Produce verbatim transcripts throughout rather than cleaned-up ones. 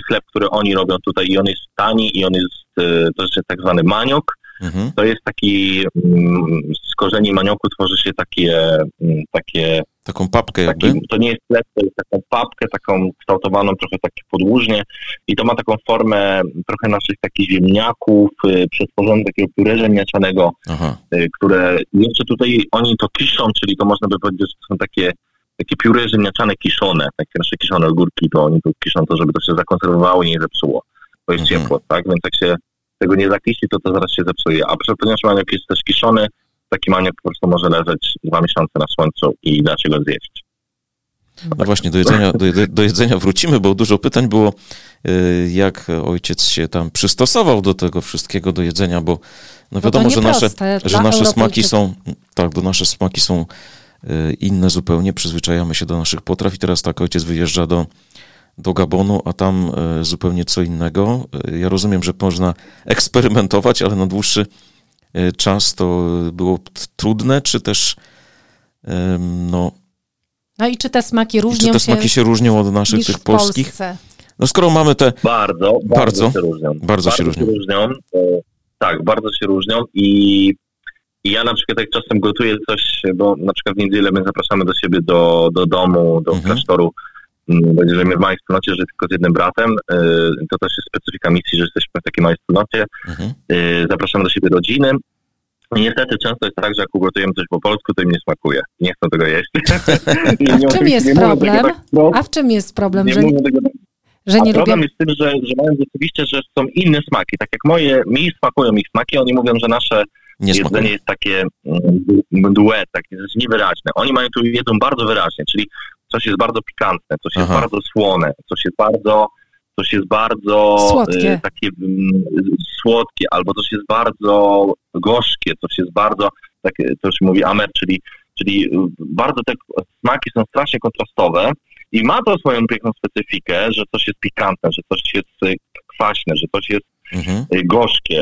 chleb, który oni robią tutaj i on jest tani i on jest, to jest tak zwany maniok. Mhm. To jest taki, z korzeni manioku tworzy się takie, takie taką papkę taki, jakby? To nie jest chleb, to jest taką papkę, taką kształtowaną trochę takie podłużnie i to ma taką formę trochę naszych takich ziemniaków, przetworzonych takiego pióre ziemniaczanego, Aha. które jeszcze tutaj oni to kiszą, czyli to można by powiedzieć, że to są takie takie pióre ziemniaczane kiszone, takie nasze kiszone ogórki, to oni tu kiszą to, żeby to się zakonserwowało i nie zepsuło. To jest mhm. ciepło, tak? Więc jak się tego nie zakiści, to to zaraz się zepsuje. A ponieważ maniok jest też kiszony, taki maniok po prostu może leżeć dwa miesiące na słońcu i da się go zjeść. No właśnie, do jedzenia, do, do jedzenia wrócimy, bo dużo pytań było, jak ojciec się tam przystosował do tego wszystkiego, do jedzenia, bo no wiadomo, no że nasze, że nasze smaki są, tak, do nasze smaki są inne zupełnie, przyzwyczajamy się do naszych potraw i teraz tak, ojciec wyjeżdża do, do Gabonu, a tam zupełnie co innego. Ja rozumiem, że można eksperymentować, ale na dłuższy czas to było trudne, czy też no... No i czy te smaki różnią się? Czy te smaki się, się różnią od naszych tych polskich? Polsce? No skoro mamy te... Bardzo, bardzo, bardzo się różnią. Bardzo, bardzo się różnią. Się różnią. Tak, bardzo się różnią i I ja na przykład jak czasem gotuję coś, bo na przykład w niedzielę my zapraszamy do siebie do, do domu, do mhm. klasztoru, bo żyjemy w małej wspólnocie, że tylko z jednym bratem, to też jest specyfika misji, że jesteśmy w takiej małej wspólnocie, mhm. zapraszamy do siebie rodziny. I niestety często jest tak, że jak ugotujemy coś po polsku, to im nie smakuje. Nie chcą tego jeść. A w czym jest problem? Tak, no, A w czym jest problem, nie że nie, tego, że nie A problem lubią... jest w tym, że, że mają rzeczywiście, że są inne smaki. Tak jak moje, mi smakują ich smaki, oni mówią, że nasze Nie jedzenie smakuje. Jest takie duet, takie jest niewyraźne. Oni mają tu jedzą bardzo wyraźnie, czyli coś jest bardzo pikantne, coś jest Aha. bardzo słone, coś jest bardzo, coś jest bardzo słodkie. Y, takie y, słodkie, albo coś jest bardzo gorzkie, coś jest bardzo, tak, to się mówi amer, czyli, czyli bardzo te smaki są strasznie kontrastowe i ma to swoją piękną specyfikę, że coś jest pikantne, że coś jest kwaśne, że coś jest Mhm. gorzkie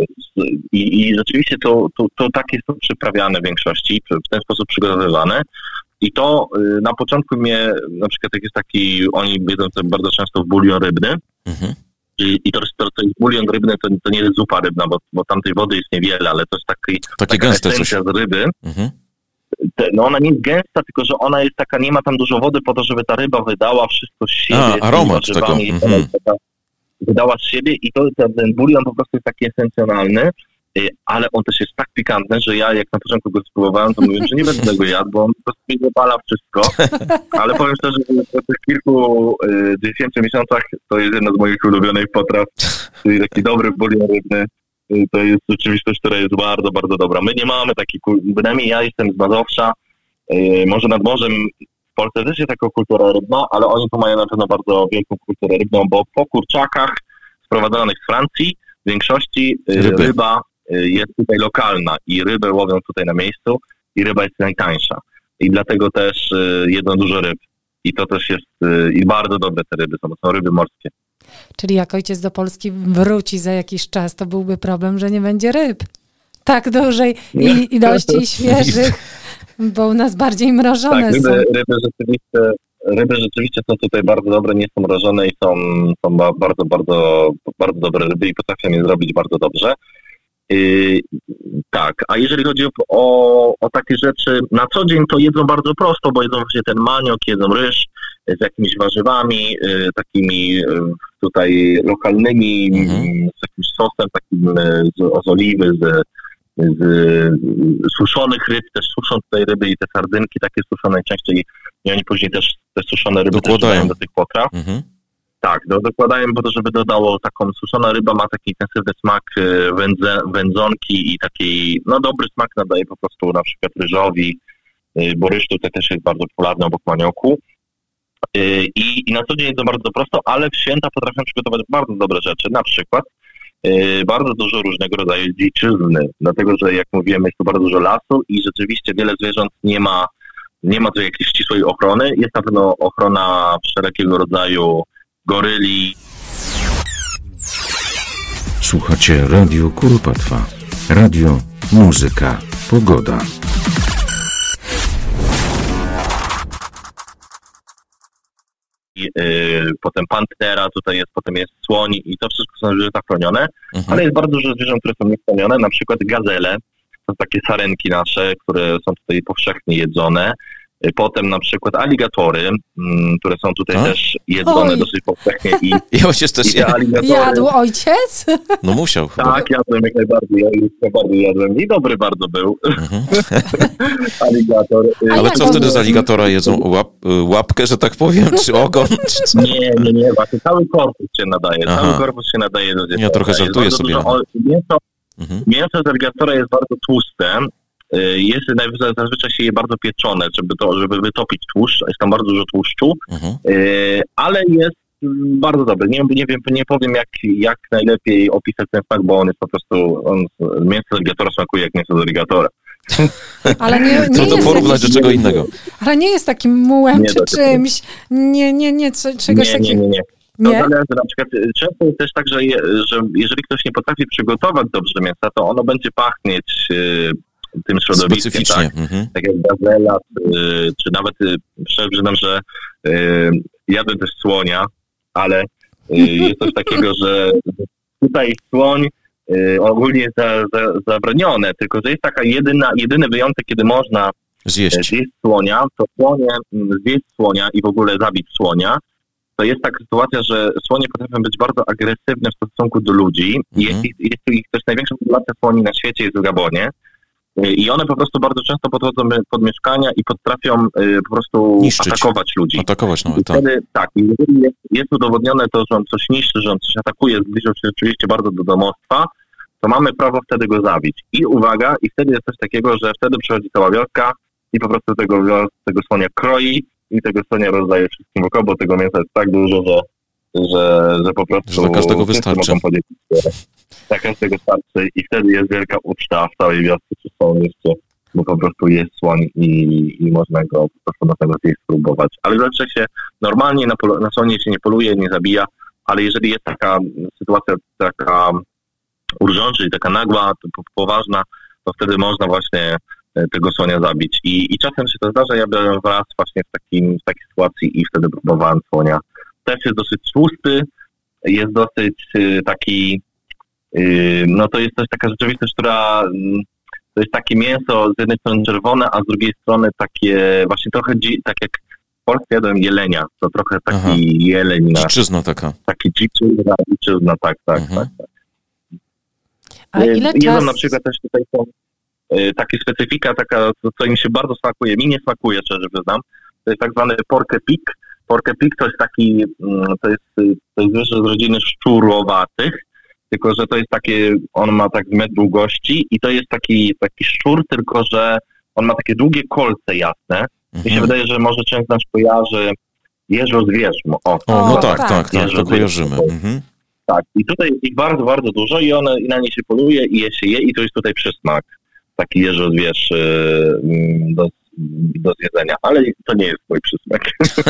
I, i rzeczywiście to, to, to tak jest to przyprawiane w większości, w ten sposób przygotowywane i to na początku mnie, na przykład jak jest taki, oni jedzą to bardzo często w bulion rybny mhm. i, i to, to, to jest bulion rybny, to, to nie jest zupa rybna, bo, bo tam tej wody jest niewiele, ale to jest taki, Takie taka gęste esencja coś. z ryby. Mhm. Te, no ona nie jest gęsta, tylko że ona jest taka, nie ma tam dużo wody po to, żeby ta ryba wydała wszystko z siebie. A, aromat tego. Mhm. Wydała z siebie i to, ten bulion po prostu jest taki esencjonalny, ale on też jest tak pikantny, że ja jak na początku go spróbowałem, to mówiłem, że nie będę tego jadł, bo on po prostu mi zapala wszystko, ale powiem szczerze, że po tych kilku, dziesięciu miesiącach to jest jedna z moich ulubionych potraw, czyli taki dobry bulion rybny, to jest rzeczywistość, która jest bardzo, bardzo dobra. My nie mamy takiej, bynajmniej ja jestem z Mazowsza, może nad morzem w Polsce też jest taka kultura rybna, ale oni tu mają na pewno bardzo wielką kulturę rybną, bo po kurczakach sprowadzanych z Francji w większości Ryby. ryba jest tutaj lokalna i rybę łowią tutaj na miejscu i ryba jest najtańsza. I dlatego też jedzą dużo ryb. I to też jest, i bardzo dobre te ryby są, to są ryby morskie. Czyli jak ojciec do Polski wróci za jakiś czas, to byłby problem, że nie będzie ryb tak dużej i ilości świeżych, bo u nas bardziej mrożone tak, ryby, są. Ryby rzeczywiście, ryby rzeczywiście są tutaj bardzo dobre, nie są mrożone i są, są bardzo, bardzo, bardzo dobre ryby i potrafią je zrobić bardzo dobrze. Yy, tak, a jeżeli chodzi o, o takie rzeczy, na co dzień to jedzą bardzo prosto, bo jedzą właśnie ten maniok, jedzą ryż z jakimiś warzywami, yy, takimi yy, tutaj lokalnymi, mm-hmm. z jakimś sosem takim z, z oliwy, z, z suszonych ryb, też suszą tutaj ryby i te sardynki takie suszone najczęściej i oni później też te suszone ryby też dodają do tych potraw. Mm-hmm. Tak, do, dokładają po to, żeby dodało taką, suszona ryba ma taki intensywny smak wędze, wędzonki i taki, no dobry smak nadaje po prostu na przykład ryżowi, bo ryż tutaj też jest bardzo popularny obok manioku. I, i na co dzień jest to bardzo prosto, ale w święta potrafią przygotować bardzo dobre rzeczy, na przykład bardzo dużo różnego rodzaju dziczyzny, dlatego że jak mówiłem jest tu bardzo dużo lasu i rzeczywiście wiele zwierząt nie ma, nie ma tu jakiejś ścisłej ochrony, jest na pewno ochrona wszelkiego rodzaju goryli. Słuchacie Radio Kuropatwa. Radio, muzyka, pogoda. I, yy, potem pantera, tutaj jest, potem jest słoń i to wszystko są zwierzęta chronione, Mhm. ale jest bardzo dużo zwierząt, które są niechronione, na przykład gazele, to takie sarenki nasze, które są tutaj powszechnie jedzone. Potem na przykład aligatory, m, które są tutaj A? też jedzone Oj. dosyć powszechnie. I, I ojciec też i te je. aligatory, Jadł ojciec? No musiał chyba. tak, jadłem jak najbardziej, ja już najbardziej jadłem i dobry bardzo był. Mhm. Aligator. y, A Ale jak co on wtedy jest? z aligatora jedzą? Łap, łapkę, że tak powiem, czy ogon? Czy co? Nie, nie, nie, właśnie cały korpus się nadaje, Aha. cały korpus się nadaje do zjedzenia. Ja trochę Jest żartuję bardzo sobie, dużo- ale- o, Mięso, Mhm. mięso z aligatora jest bardzo tłuste, y, jest najwyżej- zazwyczaj się je bardzo pieczone, żeby to, żeby wytopić tłuszcz, jest tam bardzo dużo tłuszczu, Mhm. y, ale jest mm, bardzo dobry. Nie, nie wiem, nie powiem jak, jak najlepiej opisać ten smak, bo on jest po prostu, on, mięso z aligatora smakuje jak mięso z aligatora. Ale nie, nie Trudno jest porównać do jakiś, czego innego. ale nie jest takim mułem Nie czy da się czymś. Nie, nie, nie, co, czegoś Nie, nie, takiego. nie, nie. To Nie? zależy, na przykład y, często jest też tak, że, je, że jeżeli ktoś nie potrafi przygotować dobrze mięsa, to ono będzie pachnieć y, tym środowiskiem, Specyficznie. tak? Mhm. Tak jak gazela, y, czy nawet y, przyznam, że y, jadłem też słonia, ale y, jest coś takiego, że tutaj słoń y, ogólnie jest za, za, zabronione, tylko że jest taka jedyna, jedyny wyjątek, kiedy można y, Zjeść. zjeść słonia, to słonie, mm, zjeść słonia i w ogóle zabić słonia, to jest taka sytuacja, że słonie potrafią być bardzo agresywne w stosunku do ludzi. Mhm. Jest, ich- jest tu ich też największa populacja słoni na świecie jest w Gabonie. Y, I one po prostu bardzo często podchodzą pod mieszkania i potrafią y, po prostu Niszczyć. atakować ludzi. Atakować I nawet, tak. wtedy tak, i jeżeli jest, jest udowodnione to, że on coś niszczy, że on coś atakuje, zbliżył się rzeczywiście bardzo do domostwa, to mamy prawo wtedy go zabić. I uwaga, i wtedy jest coś takiego, że wtedy przychodzi cała wioska i po prostu tego, wios- tego słonia kroi i tego słonia rozdaje wszystkim wokoło, bo tego mięsa jest tak dużo, że, że, że po prostu... Że dla każdego wszyscy wystarczy. mogą podzielić się. Dla każdego starczy i wtedy jest wielka uczta w całej wiosce czy są jeszcze, bo po prostu jest słoń i, i można go po prostu na tego zjeść spróbować. Ale zawsze się normalnie na, polu- na słonie się nie poluje, nie zabija, ale jeżeli jest taka sytuacja taka urgent, czyli taka nagła, to po- poważna, to wtedy można właśnie e, tego słonia zabić. I, i czasem się to zdarza, ja byłem raz właśnie w, takim, w takiej sytuacji i wtedy próbowałem słonia. Też jest dosyć tłusty, jest dosyć y, taki, y, no to jest też taka rzeczywistość, która, mm, to jest takie mięso z jednej strony czerwone, a z drugiej strony takie właśnie trochę, dzi- tak jak w Polsce jadłem jelenia, to trochę taki Aha. jeleń, na, Dziczyzna taka. taki dziczyzna, dziczyzna, tak, tak, Mhm. tak. A ile Jedzą czasu? na przykład też tutaj są y, takie specyfika, taka, co, co im się bardzo smakuje, mi nie smakuje, szczerze przyznam, to jest tak zwany pork pig. Pork pig to jest taki, mm, to jest, y, to jest zwierzę z rodziny szczurowatych, tylko że to jest takie, on ma tak metr długości i to jest taki, taki szczur, tylko że on ma takie długie kolce jasne. Mi się Mhm. wydaje, że może część nas kojarzy jeżozwierzmo. O, O, no O, tak, tak. tak, tak, to Jeżozwierzmo. kojarzymy. Mhm. Tak, i tutaj jest ich bardzo, bardzo dużo i one i na nie się poluje i je się je i to jest tutaj przysmak. Taki jeżozwierz yy, mm, do, do zjedzenia, ale to nie jest mój przysmak.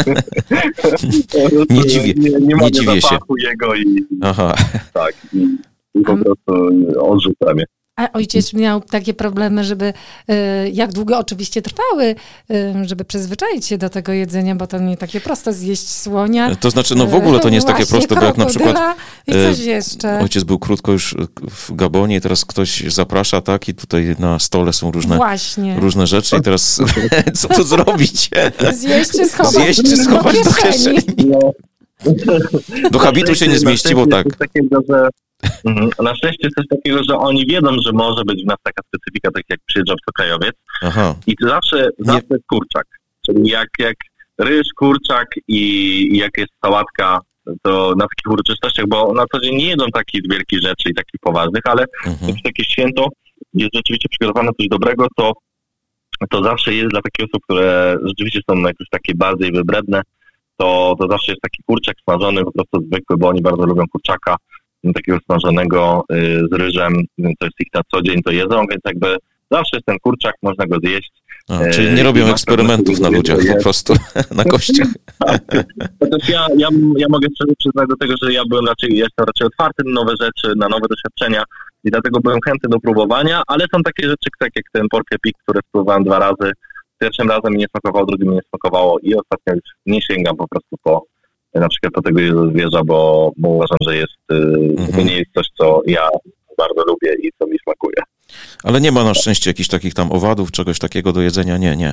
Nie dziwię- nie, nie, nie mogę dziwię się. zapachu jego i Aha. tak, i, i po A- prostu odrzucam je. A ojciec miał takie problemy, żeby, y, jak długo oczywiście trwały, y, żeby przyzwyczaić się do tego jedzenia, bo to nie takie proste zjeść słonia. To znaczy, no w ogóle to nie jest takie Właśnie, proste, bo jak na przykład krokodyla I e, coś jeszcze. ojciec był krótko już w Gabonie i teraz ktoś zaprasza, tak, i tutaj na stole są różne, Właśnie. różne rzeczy i teraz co tu zrobić? Zjeść czy schować, Zjeść czy schować do kieszeni? No. Do habitu się nie zmieści, bo tak. Na szczęście jest coś takiego, że, mhm, na szczęście jest coś takiego, że oni wiedzą, że może być w nas taka specyfika, tak jak przyjeżdża obcokrajowiec. Aha. I to zawsze, zawsze jest kurczak. Czyli jak, jak ryż, kurczak i, i jak jest sałatka, to na takich uroczystościach, bo na co dzień nie jedzą takich wielkich rzeczy i takich poważnych, ale Mhm. jak takie święto jest rzeczywiście przygotowane coś dobrego, to, to zawsze jest dla takich osób, które rzeczywiście są jakieś takie bardziej wybredne, to, to zawsze jest taki kurczak smażony, po prostu zwykły, bo oni bardzo lubią kurczaka, takiego smażonego y, z ryżem, to jest ich na co dzień, to jedzą, więc jakby zawsze jest ten kurczak, można go zjeść. A, czyli nie robią eksperymentów na ludziach, po prostu na kościach. Chociaż ja, ja, ja mogę szczerze przyznać do tego, że ja byłem raczej, jestem raczej otwarty na nowe rzeczy, na nowe doświadczenia i dlatego byłem chętny do próbowania, ale są takie rzeczy, tak jak ten pork pig, który spróbowałem dwa razy. Pierwszym razem mi nie smakowało, drugim mi nie smakowało i ostatnio już nie sięgam po prostu po, na przykład po tego zwierza, bo, bo uważam, że jest, mhm. to nie jest coś, co ja bardzo lubię i co mi smakuje. Ale nie ma na szczęście jakichś takich tam owadów, czegoś takiego do jedzenia? Nie, nie.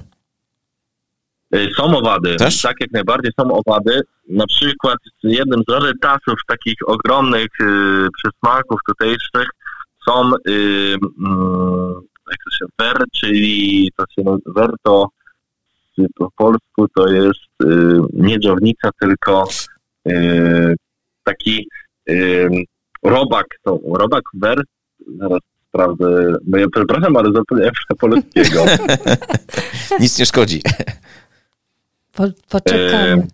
Są owady, też? Tak, jak najbardziej są owady. Na przykład jednym z rarytasów takich ogromnych yy, przysmaków tutejszych są yy, yy, jak to się ver, czyli to się nazywa ver, to po polsku to jest yy, nie dżownica, tylko yy, taki yy, robak, to robak ver, zaraz sprawdzę, no ja przepraszam, ale zapomniałem polskiego. Nic nie szkodzi. Po, poczekamy.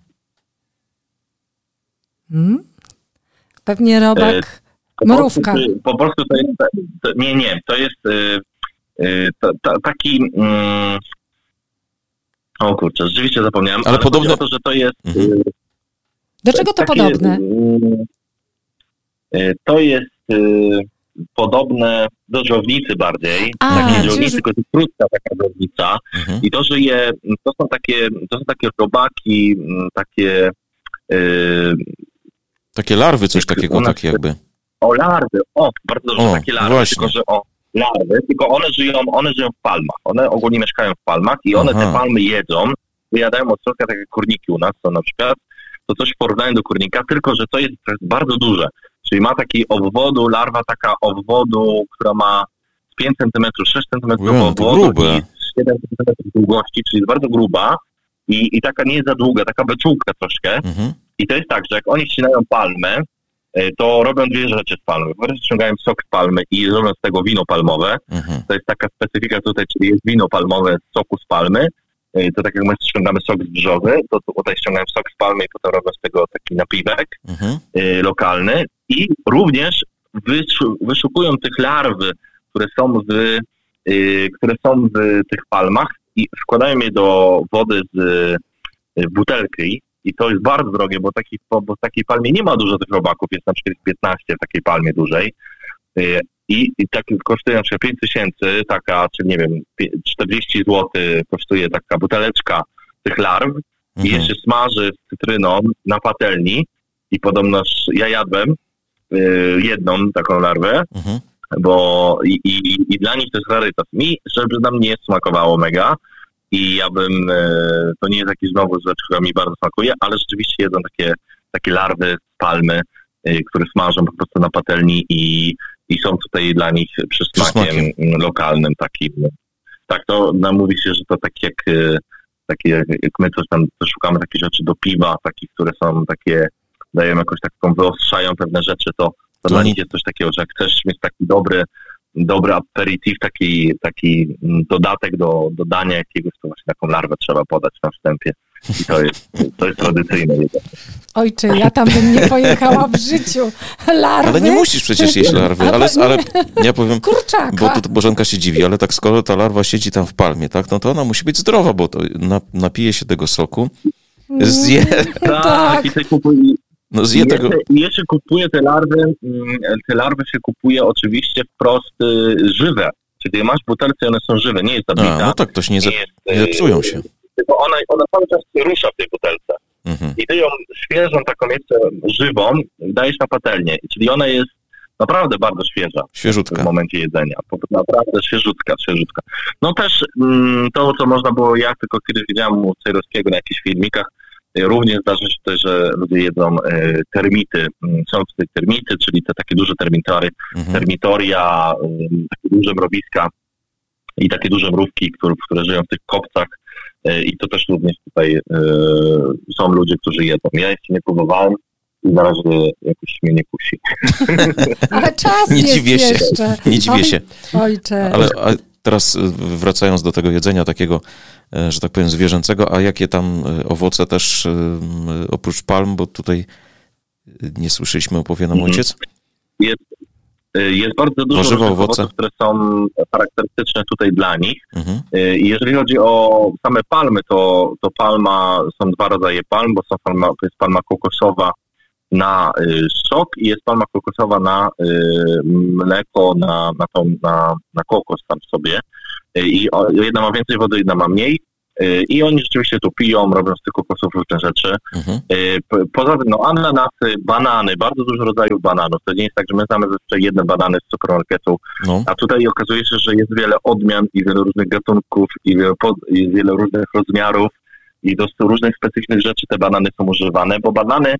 Hmm? Pewnie robak, e, mrówka. Po, po polsku to jest, to, nie, nie, to jest y, y, to, to, taki, y, o kurczę, rzeczywiście zapomniałem, ale, ale podobno... o to, że to jest... Mhm. Y, Do czego to takie, podobne? Y, to jest y, podobne do dżownicy bardziej, A, takiej dżownicy, tylko to jest krótka taka dżownica mhm. i to, że je, to są takie, to są takie robaki, takie yy, takie larwy, coś takiego, nas, takie jakby. O, larwy, o, bardzo dobrze, o, takie larwy, właśnie. tylko, że o, larwy, tylko one żyją, one żyją w palmach, one ogólnie mieszkają w palmach i one Aha. te palmy jedzą, wyjadają od środka, tak jak kurniki u nas są na przykład, to coś w porównaniu do kurnika, tylko, że to jest, to jest bardzo duże. Czyli ma taki obwodu, larwa taka obwodu, która ma pięć centymetrów, sześć centymetrów Ujej, obwodu i siedem centymetrów długości, czyli jest bardzo gruba i, i taka nie jest za długa, taka beczułka troszkę. Mhm. I to jest tak, że jak oni ścinają palmę, to robią dwie rzeczy z palmy. Po prostu ściągają sok z palmy i robią z tego wino palmowe. Mhm. To jest taka specyfika tutaj, czyli jest wino palmowe z soku z palmy. To tak jak my ściągamy sok z brzozy, to tutaj ściągają sok z palmy i potem robią z tego taki napiwek mhm. y, lokalny. I również wyszu, wyszukują tych larw, które są, w, y, które są w tych palmach i wkładają je do wody z y, butelki. I to jest bardzo drogie, bo, taki, bo w takiej palmie nie ma dużo tych robaków, jest na przykład piętnaście w takiej palmie dużej. Y, I, i tak kosztuje na przykład pięć tysięcy, taka, czy nie wiem, czterdzieści złotych kosztuje taka buteleczka tych larw mhm. i jeszcze smaży z cytryną na patelni i podobno ja jadłem y, jedną taką larwę, mhm. bo i, i, i dla nich to jest rarytas. Mi, żeby nam nie smakowało mega i ja bym, y, to nie jest jakiś znowu rzecz, która mi bardzo smakuje, ale rzeczywiście jedzą takie, takie larwy z palmy, y, które smażą po prostu na patelni i I są tutaj dla nich przysmakiem lokalnym takim. Tak, to nam mówi się, że to tak jak, takie, jak my coś tam szukamy takich rzeczy do piwa, takich, które są takie, dają jakąś taką, wyostrzają pewne rzeczy, to, to, to dla nich jest coś takiego, że jak chcesz mieć taki dobry, dobry aperitif, taki, taki dodatek do, do dania jakiegoś, to właśnie taką larwę trzeba podać na wstępie. I to jest, to jest tradycyjne jedzenie. Ojcze, ja tam bym nie pojechała w życiu. Larwy? Ale nie musisz przecież jeść larwy. Ale, ale ja powiem, kurczaka. Bo tu Bożenka się dziwi, ale tak skoro ta larwa siedzi tam w palmie, tak, no to ona musi być zdrowa, bo to napije się tego soku, zje... Tak, i sobie kupuje... No zje tego... Jeszcze kupuje te larwy, te larwy się kupuje oczywiście wprost żywe. Czyli masz butelce, one są żywe, nie jest zabita. A, no tak, to się nie, nie, jest, nie zepsują się. Tylko ona, ona cały czas rusza w tej butelce. Mhm. I ty ją świeżą, taką jeszcze żywą, dajesz na patelnię. Czyli ona jest naprawdę bardzo świeża. Świeżutka. W momencie jedzenia. Naprawdę świeżutka, świeżutka. No też mm, to, co można było, ja tylko kiedyś widziałem u Cejrowskiego na jakichś filmikach, również zdarza się też, że ludzie jedzą e, termity. Są tutaj termity, czyli te takie duże termitory, mhm. termitoria, e, takie duże mrowiska i takie duże mrówki, które, które żyją w tych kopcach. I to też również tutaj y, są ludzie, którzy jedzą. Ja jeszcze nie próbowałem i na razie jakoś mnie nie kusi. Ale czas nie jest dziwię się. jeszcze. Nie dziwię się. Ojcze. Ale a teraz wracając do tego jedzenia takiego, że tak powiem, zwierzęcego, a jakie tam owoce też oprócz palm, bo tutaj nie słyszeliśmy, opowie nam ojciec? Jest Jest bardzo dużo Warzywa, owoców, owoce, które są charakterystyczne tutaj dla nich. Mhm. I jeżeli chodzi o same palmy, to, to palma, są dwa rodzaje palm, bo są palma, to jest palma kokosowa na y, sok i jest palma kokosowa na y, mleko, na, na, tą, na, na kokos tam sobie. Y, I o, jedna ma więcej wody, jedna ma mniej. I oni rzeczywiście tu piją, robią z tych kokosów różne rzeczy. Mhm. Poza tym, no ananasy, banany, bardzo dużo rodzajów bananów. To nie jest tak, że my znamy zazwyczaj jedne banany z supermarketu, no. A tutaj okazuje się, że jest wiele odmian i wiele różnych gatunków i wiele, pod, i wiele różnych rozmiarów i do różnych specyficznych rzeczy te banany są używane, bo banany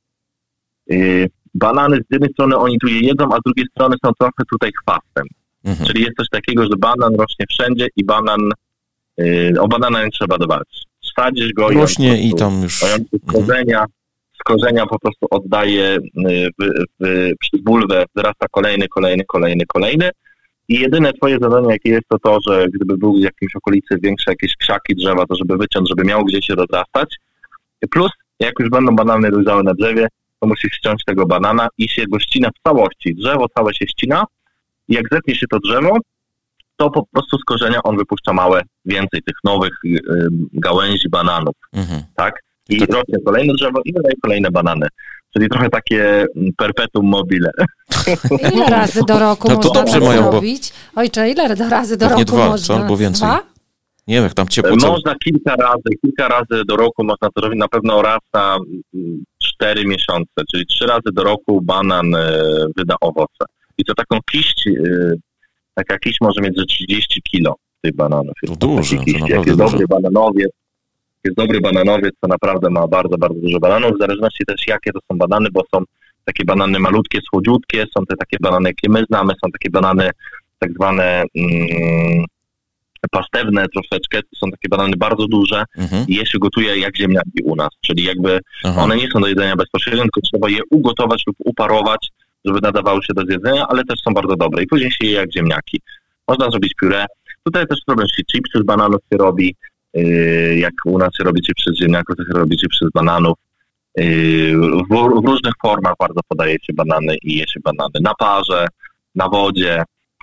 yy, banany z jednej strony oni tu je jedzą, a z drugiej strony są trochę tutaj chwastem. Mhm. Czyli jest coś takiego, że banan rośnie wszędzie i banan Yy, o banana nie trzeba dbać. Sadzisz go rośnie i, i tam już... Z korzenia, mhm. z korzenia po prostu oddaje w, w, przez bulwę, wyrasta kolejny, kolejny, kolejny, kolejny i jedyne twoje zadanie jakie jest to to, że gdyby był w jakiejś okolicy większe jakieś krzaki, drzewa, to żeby wyciąć, żeby miał gdzie się rozrastać. Plus, jak już będą banany dojrzałe na drzewie, to musisz ściąć tego banana i się go ścina w całości. Drzewo całe się ścina i jak zetnie się to drzewo, to po prostu z korzenia on wypuszcza małe, więcej tych nowych y, gałęzi bananów, mhm. tak? I to... rośnie kolejne drzewo i wydaje kolejne banany. Czyli trochę takie perpetuum mobile. Ile razy do roku no to można dobrze mają, zrobić? Bo... Ojcze, ile razy do roku dwa, można? Albo więcej. Dwa? Nie wiem, jak tam ciepło. Można cały... kilka razy, kilka razy do roku można to robić. Na pewno raz na cztery miesiące, czyli trzy razy do roku banan y, wyda owoce. I to taką kiść... Y, Taka kiść może mieć ze trzydzieści kilo tych bananów. Jest to duży, to naprawdę Jak jest dobry bananowiec, jest dobry bananowiec, to naprawdę ma bardzo, bardzo dużo bananów, w zależności też jakie to są banany, bo są takie banany malutkie, słodziutkie, są te takie banany, jakie my znamy, są takie banany tak zwane mm, pastewne troszeczkę, to są takie banany bardzo duże mhm. i je się gotuje jak ziemniaki u nas, czyli jakby Aha. one nie są do jedzenia bezpośrednio, tylko trzeba je ugotować lub uparować, żeby nadawały się do zjedzenia, ale też są bardzo dobre i później się je jak ziemniaki. Można zrobić pióre. Tutaj też problem się chipsy z bananów się robi, yy, jak u nas się robi chipsy z ziemniaków, to się robi chipsy z bananów. Yy, w, w różnych formach bardzo podaje się banany i je się banany na parze, na wodzie,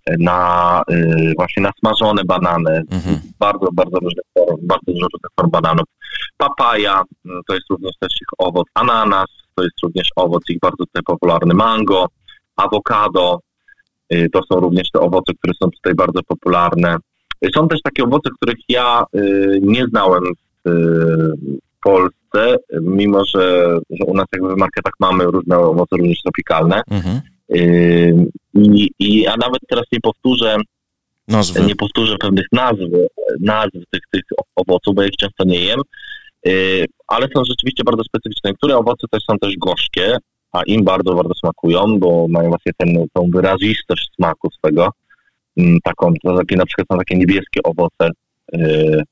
na yy, właśnie na smażone banany. Mhm. Bardzo, bardzo różnych form, bardzo dużo różnych form bananów. Papaja, to jest również też ich owoc. Ananas, to jest również owoc ich bardzo tutaj popularny. Mango, awokado, yy, to są również te owoce, które są tutaj bardzo popularne. Yy, są też takie owoce, których ja yy, nie znałem w, yy, w Polsce, mimo że, że u nas jakby w marketach mamy różne owoce również tropikalne. Mhm. Yy, i, i a nawet teraz nie powtórzę nazwy. nie powtórzę pewnych nazw, nazw tych, tych owoców, bo ja ich często nie jem, yy, ale są rzeczywiście bardzo specyficzne. Niektóre owoce też są też gorzkie, a im bardzo, bardzo smakują, bo mają właśnie ten, tą wyrazistość smaku swego. Yy, taką, to takie, na przykład są takie niebieskie owoce, yy,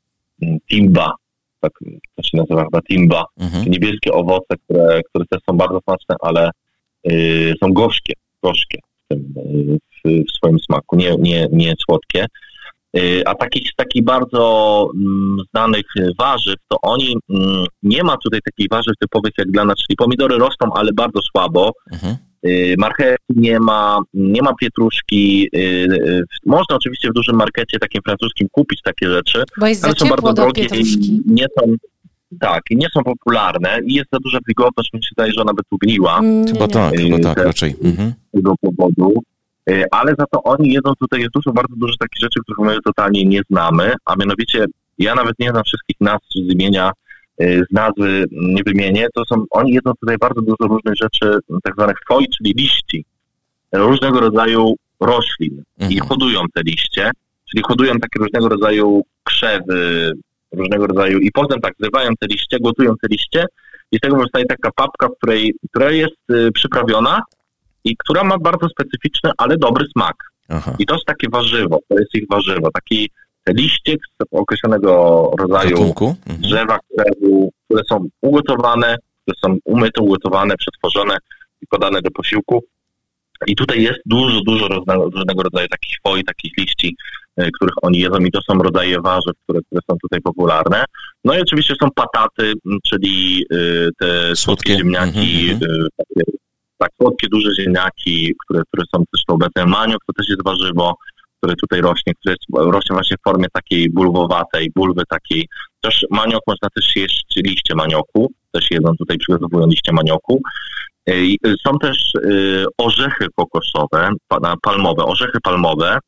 timba, tak to się nazywa chyba timba. Mhm. Niebieskie owoce, które, które też są bardzo smaczne, ale Yy, są gorzkie, gorzkie w, tym, w, w swoim smaku, nie, nie, nie słodkie. Yy, a takich z takich bardzo mm, znanych warzyw, to oni, mm, nie ma tutaj takich warzyw typowych jak dla nas, czyli pomidory rosną, ale bardzo słabo. Mhm. Yy, marchewki nie ma, nie ma pietruszki. Yy, można oczywiście w dużym markecie takim francuskim kupić takie rzeczy, bo jest ale za są bardzo drogie i nie są... Tak, i nie są popularne i jest za duża wilgotność, mi się wydaje, że ona by tu gniła. Mm, chyba tak, chyba tak raczej. Mhm. Z tego powodu. Ale za to oni jedzą tutaj, jest dużo, bardzo dużo takich rzeczy, których my totalnie nie znamy, a mianowicie ja nawet nie znam wszystkich nazw z imienia, z nazwy nie wymienię, to są, oni jedzą tutaj bardzo dużo różnych rzeczy, tak zwanych foi, czyli liści, różnego rodzaju roślin mhm. i hodują te liście, czyli hodują takie różnego rodzaju krzewy, różnego rodzaju i potem tak zrywają te liście, gotują te liście i z tego powstaje taka papka, w której, która jest y, przyprawiona i która ma bardzo specyficzny, ale dobry smak. Aha. I to jest takie warzywo, to jest ich warzywo, taki te liście z określonego rodzaju Gatunku? drzewa, krzewu, które są ugotowane, które są umyte, ugotowane, przetworzone i podane do posiłku. I tutaj jest dużo, dużo różnego rodzaju takich foi, takich liści, y, których oni jedzą i to są rodzaje warzyw, które, które są tutaj popularne. No i oczywiście są pataty, czyli y, te słodkie ziemniaki, mm-hmm. y, takie, tak słodkie, duże ziemniaki, które, które są też obecne. Maniok to też jest warzywo, które tutaj rośnie, które jest, rośnie właśnie w formie takiej bulwowatej, bulwy takiej. Też maniok, można też jeść liście manioku, też jedzą tutaj, przygotowują liście manioku. Są też orzechy kokosowe, palmowe, orzechy palmowe.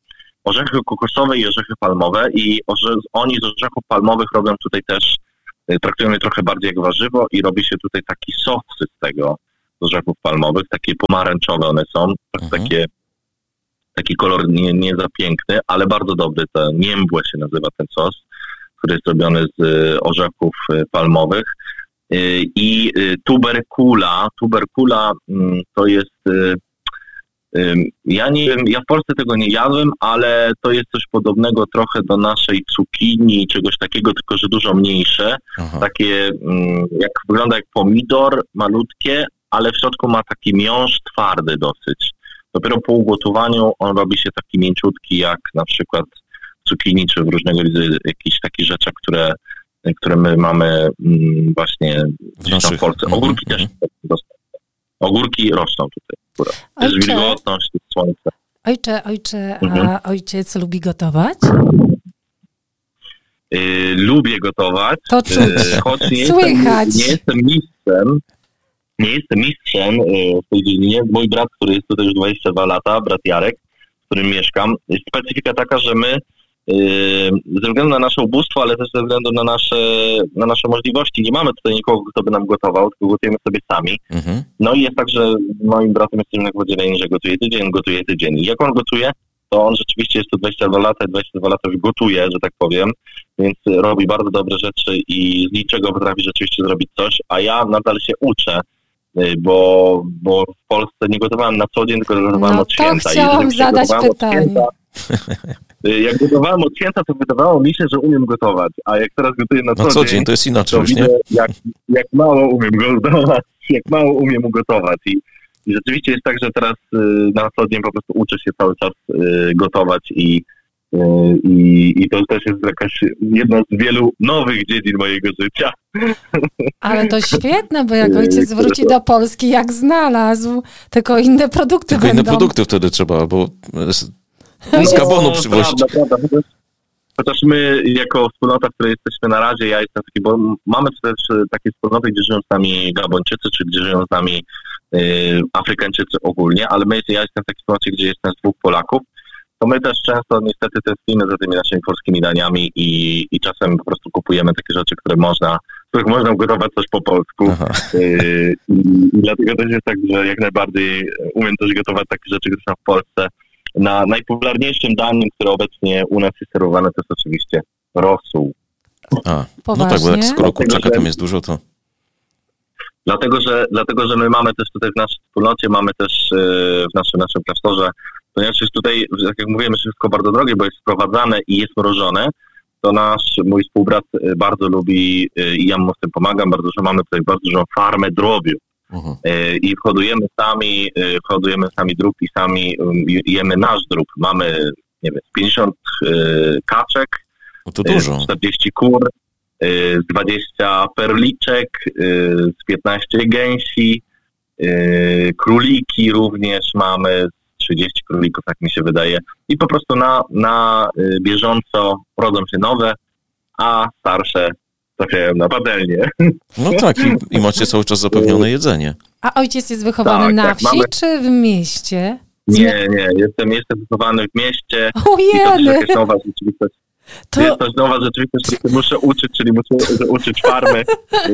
orzechy kokosowe i orzechy palmowe i orze- oni z orzechów palmowych robią tutaj też, traktują je trochę bardziej jak warzywo i robi się tutaj taki sosy z tego, z orzechów palmowych, takie pomarańczowe one są, mhm. takie, taki kolor nie, nie za piękny, ale bardzo dobry, to niembłe się nazywa ten sos, który jest robiony z orzechów palmowych. I tuberkula, tuberkula to jest, ja nie wiem, ja w Polsce tego nie jadłem, ale to jest coś podobnego trochę do naszej cukinii, czegoś takiego, tylko że dużo mniejsze. Aha. Takie, jak wygląda jak pomidor, malutkie, ale w środku ma taki miąższ twardy dosyć. Dopiero po ugotowaniu on robi się taki mięciutki, jak na przykład cukinii, czy w różnego rodzaju jakichś takich rzeczach, które, które my mamy właśnie w naszych... w Polsce. Ogórki mm-hmm. też dostępne. Ogórki rosną tutaj. Też wilgotność, słońce. Ojcze, ojcze, mhm. a ojciec lubi gotować? Yy, lubię gotować. To czuć. Yy, choć nie Słychać. Jestem, nie jestem mistrzem. Nie jestem mistrzem yy, w tej dziedzinie. Mój brat, który jest tutaj już dwadzieścia dwa lata, brat Jarek, w którym mieszkam. Jest specyfika taka, że my ze względu na nasze ubóstwo, ale też ze względu na nasze, na nasze możliwości. Nie mamy tutaj nikogo, kto by nam gotował, tylko gotujemy sobie sami. Mhm. No i jest tak, że moim bratem jesteśmy tak podzieleni, że gotuje tydzień, gotuje tydzień. I jak on gotuje, to on rzeczywiście jest tu dwadzieścia dwa lata, dwadzieścia dwa lata już gotuje, że tak powiem, więc robi bardzo dobre rzeczy i z niczego potrafi rzeczywiście zrobić coś, a ja nadal się uczę, bo, bo w Polsce nie gotowałem na co dzień, tylko gotowałem no od święta. To chciałam zadać pytanie. Jak gotowałem od święta, to wydawało mi się, że umiem gotować, a jak teraz gotuję na co, na co dzień, dzień, to jest inaczej to już, widzę, nie? Jak, jak mało umiem gotować, jak mało umiem ugotować. I, i rzeczywiście jest tak, że teraz y, na co dzień po prostu uczę się cały czas y, gotować i, y, i, i to też jest jakaś jedna z wielu nowych dziedzin mojego życia. Ale to świetne, bo jak ojciec wróci do Polski, jak znalazł, tylko inne produkty Tylko będą. inne produkty wtedy trzeba, bo... Z no, Gabonu przywozić. Prawda, prawda. Chociaż, chociaż my jako wspólnota, w której jesteśmy na razie, ja jestem taki, bo mamy też takie wspólnoty, gdzie żyją z nami Gabończycy, czy gdzie żyją z nami y, Afrykańczycy ogólnie, ale my, ja jestem w takiej sytuacji, gdzie jest nas dwóch Polaków, to my też często niestety tęsknimy za tymi naszymi polskimi daniami i, i czasem po prostu kupujemy takie rzeczy, które można, z których można ugotować coś po polsku. Y, i, I dlatego też jest tak, że jak najbardziej umiem też gotować takie rzeczy, które są w Polsce. Na najpopularniejszym daniem, które obecnie u nas jest serwowane, to jest oczywiście rosół. A, no tak, bo jak skoro kurczaka tam jest dużo, to... Dlatego że, dlatego, że my mamy też tutaj w naszej wspólnocie, mamy też w naszym, naszym klasztorze, ponieważ jest tutaj, jak mówimy, wszystko bardzo drogie, bo jest sprowadzane i jest mrożone, to nasz, mój współbrat bardzo lubi i ja mu z tym pomagam, bardzo dużo, mamy tutaj bardzo dużą farmę drobiu. Uh-huh. I hodujemy sami, hodujemy sami drób i sami jemy nasz drób. Mamy, nie wiem, pięćdziesiąt kaczek, no to dużo. czterdzieści kur, z dwadzieścia perliczek, z piętnaście gęsi, króliki również mamy, trzydzieści królików, tak mi się wydaje. I po prostu na, na bieżąco rodzą się nowe, a starsze trafiają na patelnię. No tak, i, i macie cały czas zapewnione jedzenie. A ojciec jest wychowany tak, na tak, wsi, mamy... czy w mieście? Nie, nie, jestem, jestem wychowany w mieście. Ojej! I to jest jakaś nowa rzeczywistość. To... Jest też nowa rzeczywistość, której muszę uczyć, czyli muszę uczyć farmy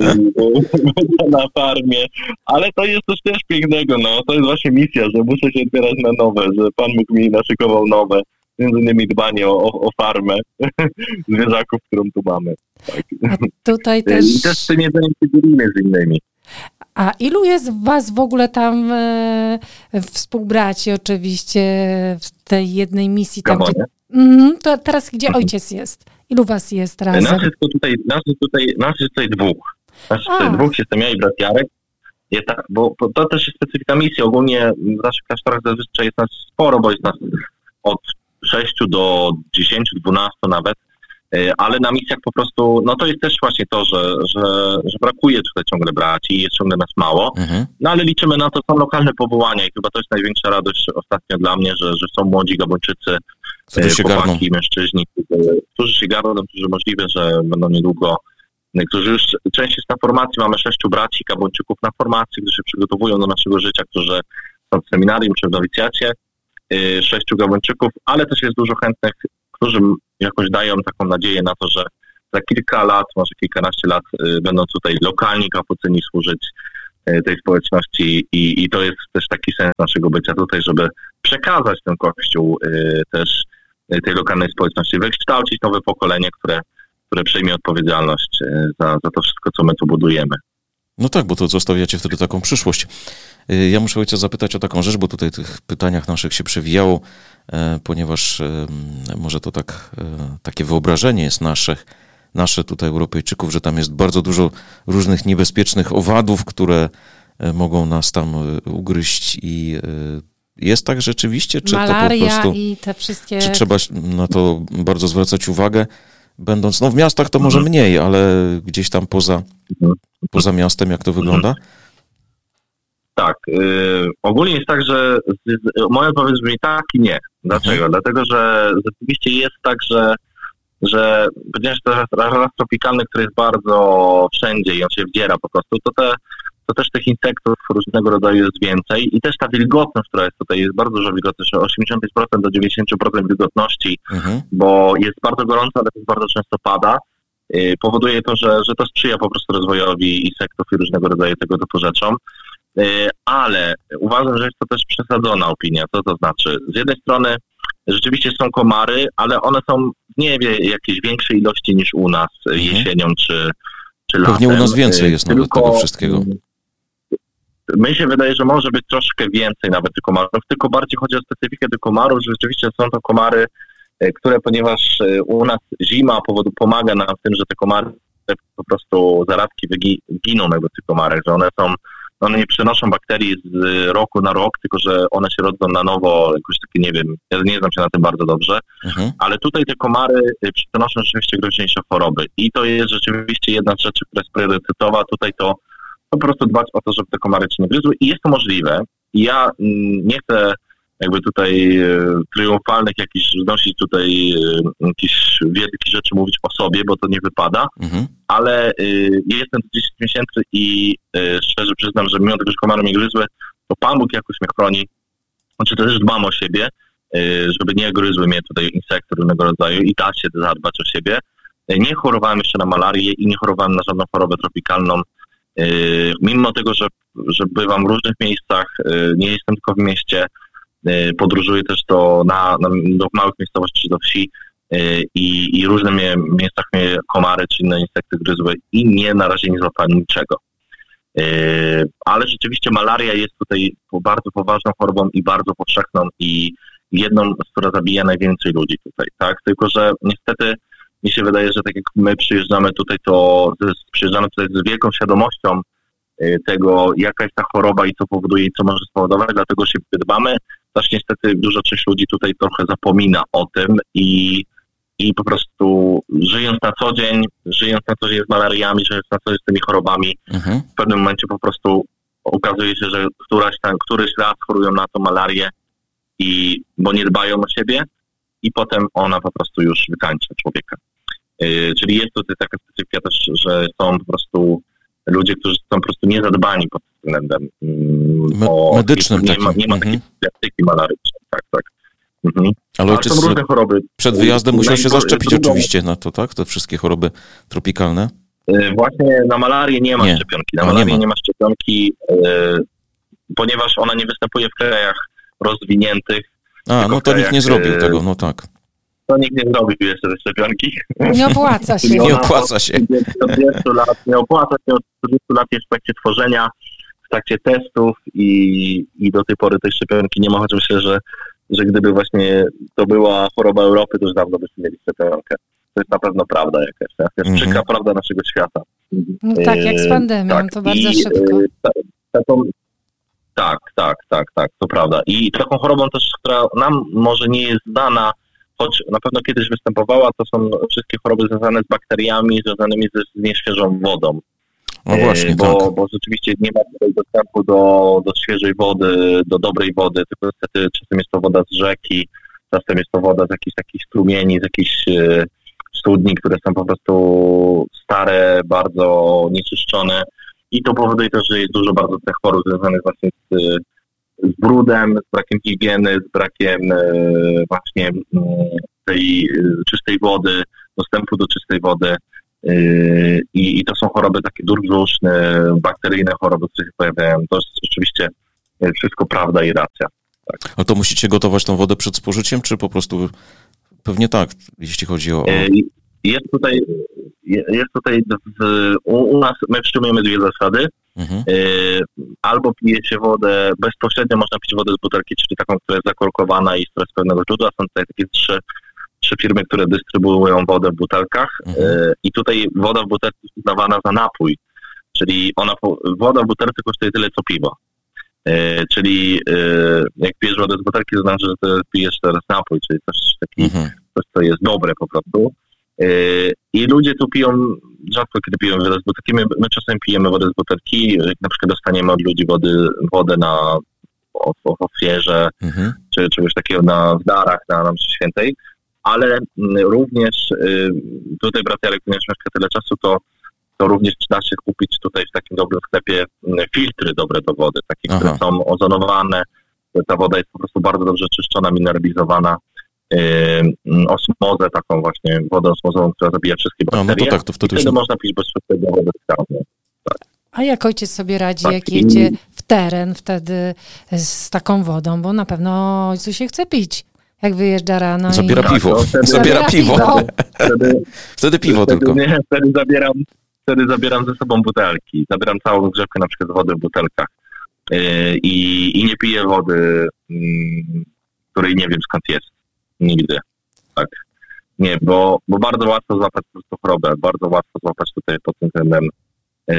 na farmie, ale to jest coś też pięknego, no, to jest właśnie misja, że muszę się otwierać na nowe, że Pan Bóg mi naszykował nowe, między innymi dbanie o, o, o farmę zwierzaków, którą tu mamy. Tak. A tutaj też... I też tym jedzeniem się dzielimy z innymi. A ilu jest was w ogóle tam e, współbraci oczywiście w tej jednej misji? Tam, gdzie, mm, to teraz gdzie ojciec jest? Ilu was jest razem? Nas jest tutaj, nas jest tutaj, nas jest tutaj dwóch. Nas jest tutaj dwóch, jestem ja i brat Jarek. Ja tak, bo, bo to też jest specyfika misji. Ogólnie w naszych klasztorach zazwyczaj jest nas sporo, bo jest nas od sześciu do dziesięciu, dwunastu nawet. Ale na misjach po prostu, no to jest też właśnie to, że, że, że brakuje tutaj ciągle braci i jest ciągle nas mało, mhm. no ale liczymy na to, są lokalne powołania i chyba to jest największa radość ostatnio dla mnie, że, że są młodzi Gabończycy, chłopaki, mężczyźni, którzy, którzy się garną, którzy możliwe, że będą niedługo, którzy już część jest na formacji, mamy sześciu braci Gabończyków na formacji, którzy się przygotowują do naszego życia, którzy są w seminarium czy w nowicjacie. sześciu Gabończyków, ale też jest dużo chętnych, którzy jakoś dają taką nadzieję na to, że za kilka lat, może kilkanaście lat będą tutaj lokalni kapucyni służyć tej społeczności i, i to jest też taki sens naszego bycia tutaj, żeby przekazać ten Kościół też tej lokalnej społeczności, wykształcić nowe pokolenie, które, które przejmie odpowiedzialność za, za to wszystko, co my tu budujemy. No tak, bo to zostawiacie wtedy taką przyszłość. Ja muszę ojca zapytać o taką rzecz, bo tutaj w tych pytaniach naszych się przewijało, ponieważ może to tak, takie wyobrażenie jest nasze, nasze tutaj Europejczyków, że tam jest bardzo dużo różnych niebezpiecznych owadów, które mogą nas tam ugryźć i jest tak rzeczywiście? Czy Malaria to po prostu, i te wszystkie... Czy trzeba na to bardzo zwracać uwagę? Będąc, no w miastach to może mniej, ale gdzieś tam poza, poza miastem, jak to wygląda? Tak. Yy, ogólnie jest tak, że z, z, moja odpowiedź brzmi tak i nie. Dlaczego? Mhm. Dlatego, że rzeczywiście jest tak, że, że ponieważ to jest raz tropikalny, który jest bardzo wszędzie i on się wdziera po prostu, to, te, to też tych insektów różnego rodzaju jest więcej i też ta wilgotność, która jest tutaj, jest bardzo dużo wilgotności, osiemdziesiąt pięć procent do dziewięćdziesiąt procent wilgotności, mhm. bo jest bardzo gorąco, ale też bardzo często pada. Yy, powoduje to, że, że to sprzyja po prostu rozwojowi insektów i różnego rodzaju tego typu rzeczom. Ale uważam, że jest to też przesadzona opinia. Co to znaczy? Z jednej strony rzeczywiście są komary, ale one są nie wie jakiejś większej ilości niż u nas mhm. jesienią czy, czy latem. Pewnie u nas więcej jest nawet tego wszystkiego. Mi się wydaje, że może być troszkę więcej nawet tych komarów, tylko bardziej chodzi o specyfikę tych komarów, że rzeczywiście są to komary, które ponieważ u nas zima powodu pomaga nam w tym, że te komary po prostu zarazki giną jakby w tych komarach, że one są one nie przenoszą bakterii z roku na rok, tylko że one się rodzą na nowo, jakoś takie, nie wiem, ja nie znam się na tym bardzo dobrze, mhm. ale tutaj te komary przenoszą rzeczywiście groźniejsze choroby i to jest rzeczywiście jedna z rzeczy, która jest priorytetowa. Tutaj to po prostu dbać o to, żeby te komary cię nie gryzły i jest to możliwe. I ja nie chcę jakby tutaj triumfalnych jakichś znosić tutaj jakieś wielkie rzeczy mówić o sobie, bo to nie wypada, mhm. ale y, ja jestem tu dziesięć miesięcy i y, szczerze przyznam, że mimo tego, że komary mnie gryzły, to Pan Bóg jakoś mnie chroni. Znaczy też dbam o siebie, y, żeby nie gryzły mnie tutaj insekty różnego rodzaju i da się zadbać o siebie. Y, nie chorowałem jeszcze na malarię i nie chorowałem na żadną chorobę tropikalną. Y, mimo tego, że, że bywam w różnych miejscach, y, nie jestem tylko w mieście, podróżuję też do, na, na, do małych miejscowości czy do wsi yy, i, i różne mnie, miejscach mnie komary czy inne insekty gryzły i nie, na razie nie złapałem niczego. Yy, ale rzeczywiście malaria jest tutaj bardzo poważną chorobą i bardzo powszechną i jedną, która zabija najwięcej ludzi tutaj, tak? Tylko że niestety mi się wydaje, że tak jak my przyjeżdżamy tutaj, to przyjeżdżamy tutaj z wielką świadomością tego, jaka jest ta choroba i co powoduje i co może spowodować, dlatego się dbamy. Też niestety duża część ludzi tutaj trochę zapomina o tym i, i po prostu żyjąc na co dzień, żyjąc na co dzień z malariami, żyjąc na co dzień z tymi chorobami, mhm. w pewnym momencie po prostu okazuje się, że któraś tam, któryś raz chorują na tą malarię, i, bo nie dbają o siebie i potem ona po prostu już wykańcza człowieka. Yy, czyli jest tutaj taka specyfika też, że są po prostu ludzie, którzy są po prostu niezadbani pod tym względem. Me- o, medycznym nie, takim. ma, nie ma mhm. takiej diagnostyki malarycznej, tak, tak. Mhm. Ale ojciec są różne choroby. Przed wyjazdem musiał się zaszczepić drugą, oczywiście na to, tak? Te wszystkie choroby tropikalne. Yy, właśnie na malarię nie ma nie. szczepionki. Na malarię nie ma, nie ma szczepionki, yy, ponieważ ona nie występuje w krajach rozwiniętych. A, no to krajach, nikt nie zrobił yy, tego, no tak. To nikt nie zrobił jeszcze tej szczepionki. Nie opłaca się. Nie opłaca się. Od trzydziestu lat, nie opłaca się, od trzydziestu lat jest w trakcie tworzenia, w trakcie testów i, i do tej pory tej szczepionki nie ma, choć myślę, że, że gdyby właśnie to była choroba Europy, to już dawno byśmy mieli szczepionkę. To jest na pewno prawda jakaś, jakaś mm-hmm. przykra prawda naszego świata. No tak, jak z pandemią, tak. to bardzo I, szybko. Ta, taką, tak, tak, tak, tak, to prawda. I taką chorobą też, która nam może nie jest znana, choć na pewno kiedyś występowała, to są wszystkie choroby związane z bakteriami, związanymi z, z nieświeżą wodą. No właśnie, bo, tak. bo rzeczywiście nie ma tutaj dostępu do, do świeżej wody, do dobrej wody, tylko niestety czasem jest to woda z rzeki, czasem jest to woda z jakichś takich strumieni, z jakichś e, studni, które są po prostu stare, bardzo nieczyszczone i to powoduje też, że jest dużo bardzo tych chorób związanych właśnie z, z brudem, z brakiem higieny, z brakiem właśnie tej czystej wody, dostępu do czystej wody. I, i to są choroby takie durbrzuszne, bakteryjne choroby, które się pojawiają. To jest rzeczywiście wszystko prawda i racja. Tak. A to musicie gotować tą wodę przed spożyciem, czy po prostu pewnie tak, jeśli chodzi o... Jest tutaj, jest tutaj w, u, u nas, my przyjmujemy dwie zasady. Mhm. Albo pije się wodę, bezpośrednio można pić wodę z butelki, czyli taką, która jest zakorkowana i która jest z pewnego źródła. Są tutaj takie trzy trzy firmy, które dystrybuują wodę w butelkach mhm. i tutaj woda w butelce jest uznawana za napój, czyli ona, woda w butelce kosztuje tyle, co piwo. E, czyli e, jak pijesz wodę z butelki, to znaczy, że ty pijesz teraz napój, czyli coś, taki, mhm. coś co jest dobre po prostu. E, I ludzie tu piją, rzadko kiedy piją wodę z butelki, my, my czasem pijemy wodę z butelki, jak na przykład dostaniemy od ludzi wody, wodę na w, w ofierze, mhm. czy czegoś takiego na, w darach na, na mszy świętej. Ale również tutaj brat Jarek, ponieważ mieszka tyle czasu, to, to również da się kupić tutaj w takim dobrym sklepie filtry dobre do wody, takie, Aha. które są ozonowane. Ta woda jest po prostu bardzo dobrze czyszczona, mineralizowana. Yy, osmozę, taką właśnie wodę osmozową, która zabija wszystkie bakterie. No, no to tak, to wtedy, wtedy już... można pić bezpośrednio wodę z kranu. Tak. A jak ojciec sobie radzi, tak, jak jedzie w teren wtedy z taką wodą, bo na pewno ojcu się chce pić. Jak wyjeżdża rano Zabiera i... piwo. Tak, wtedy, zabiera piwo. piwo. Wtedy, wtedy piwo wtedy, tylko. Nie, wtedy zabieram, wtedy zabieram ze sobą butelki. Zabieram całą rozgrzewkę na przykład z wody w butelkach. Yy, i, I nie piję wody, yy, której nie wiem skąd jest. Nigdy. Tak. Nie, bo, bo bardzo łatwo złapać po prostu chorobę. Bardzo łatwo złapać tutaj pod tym względem yy,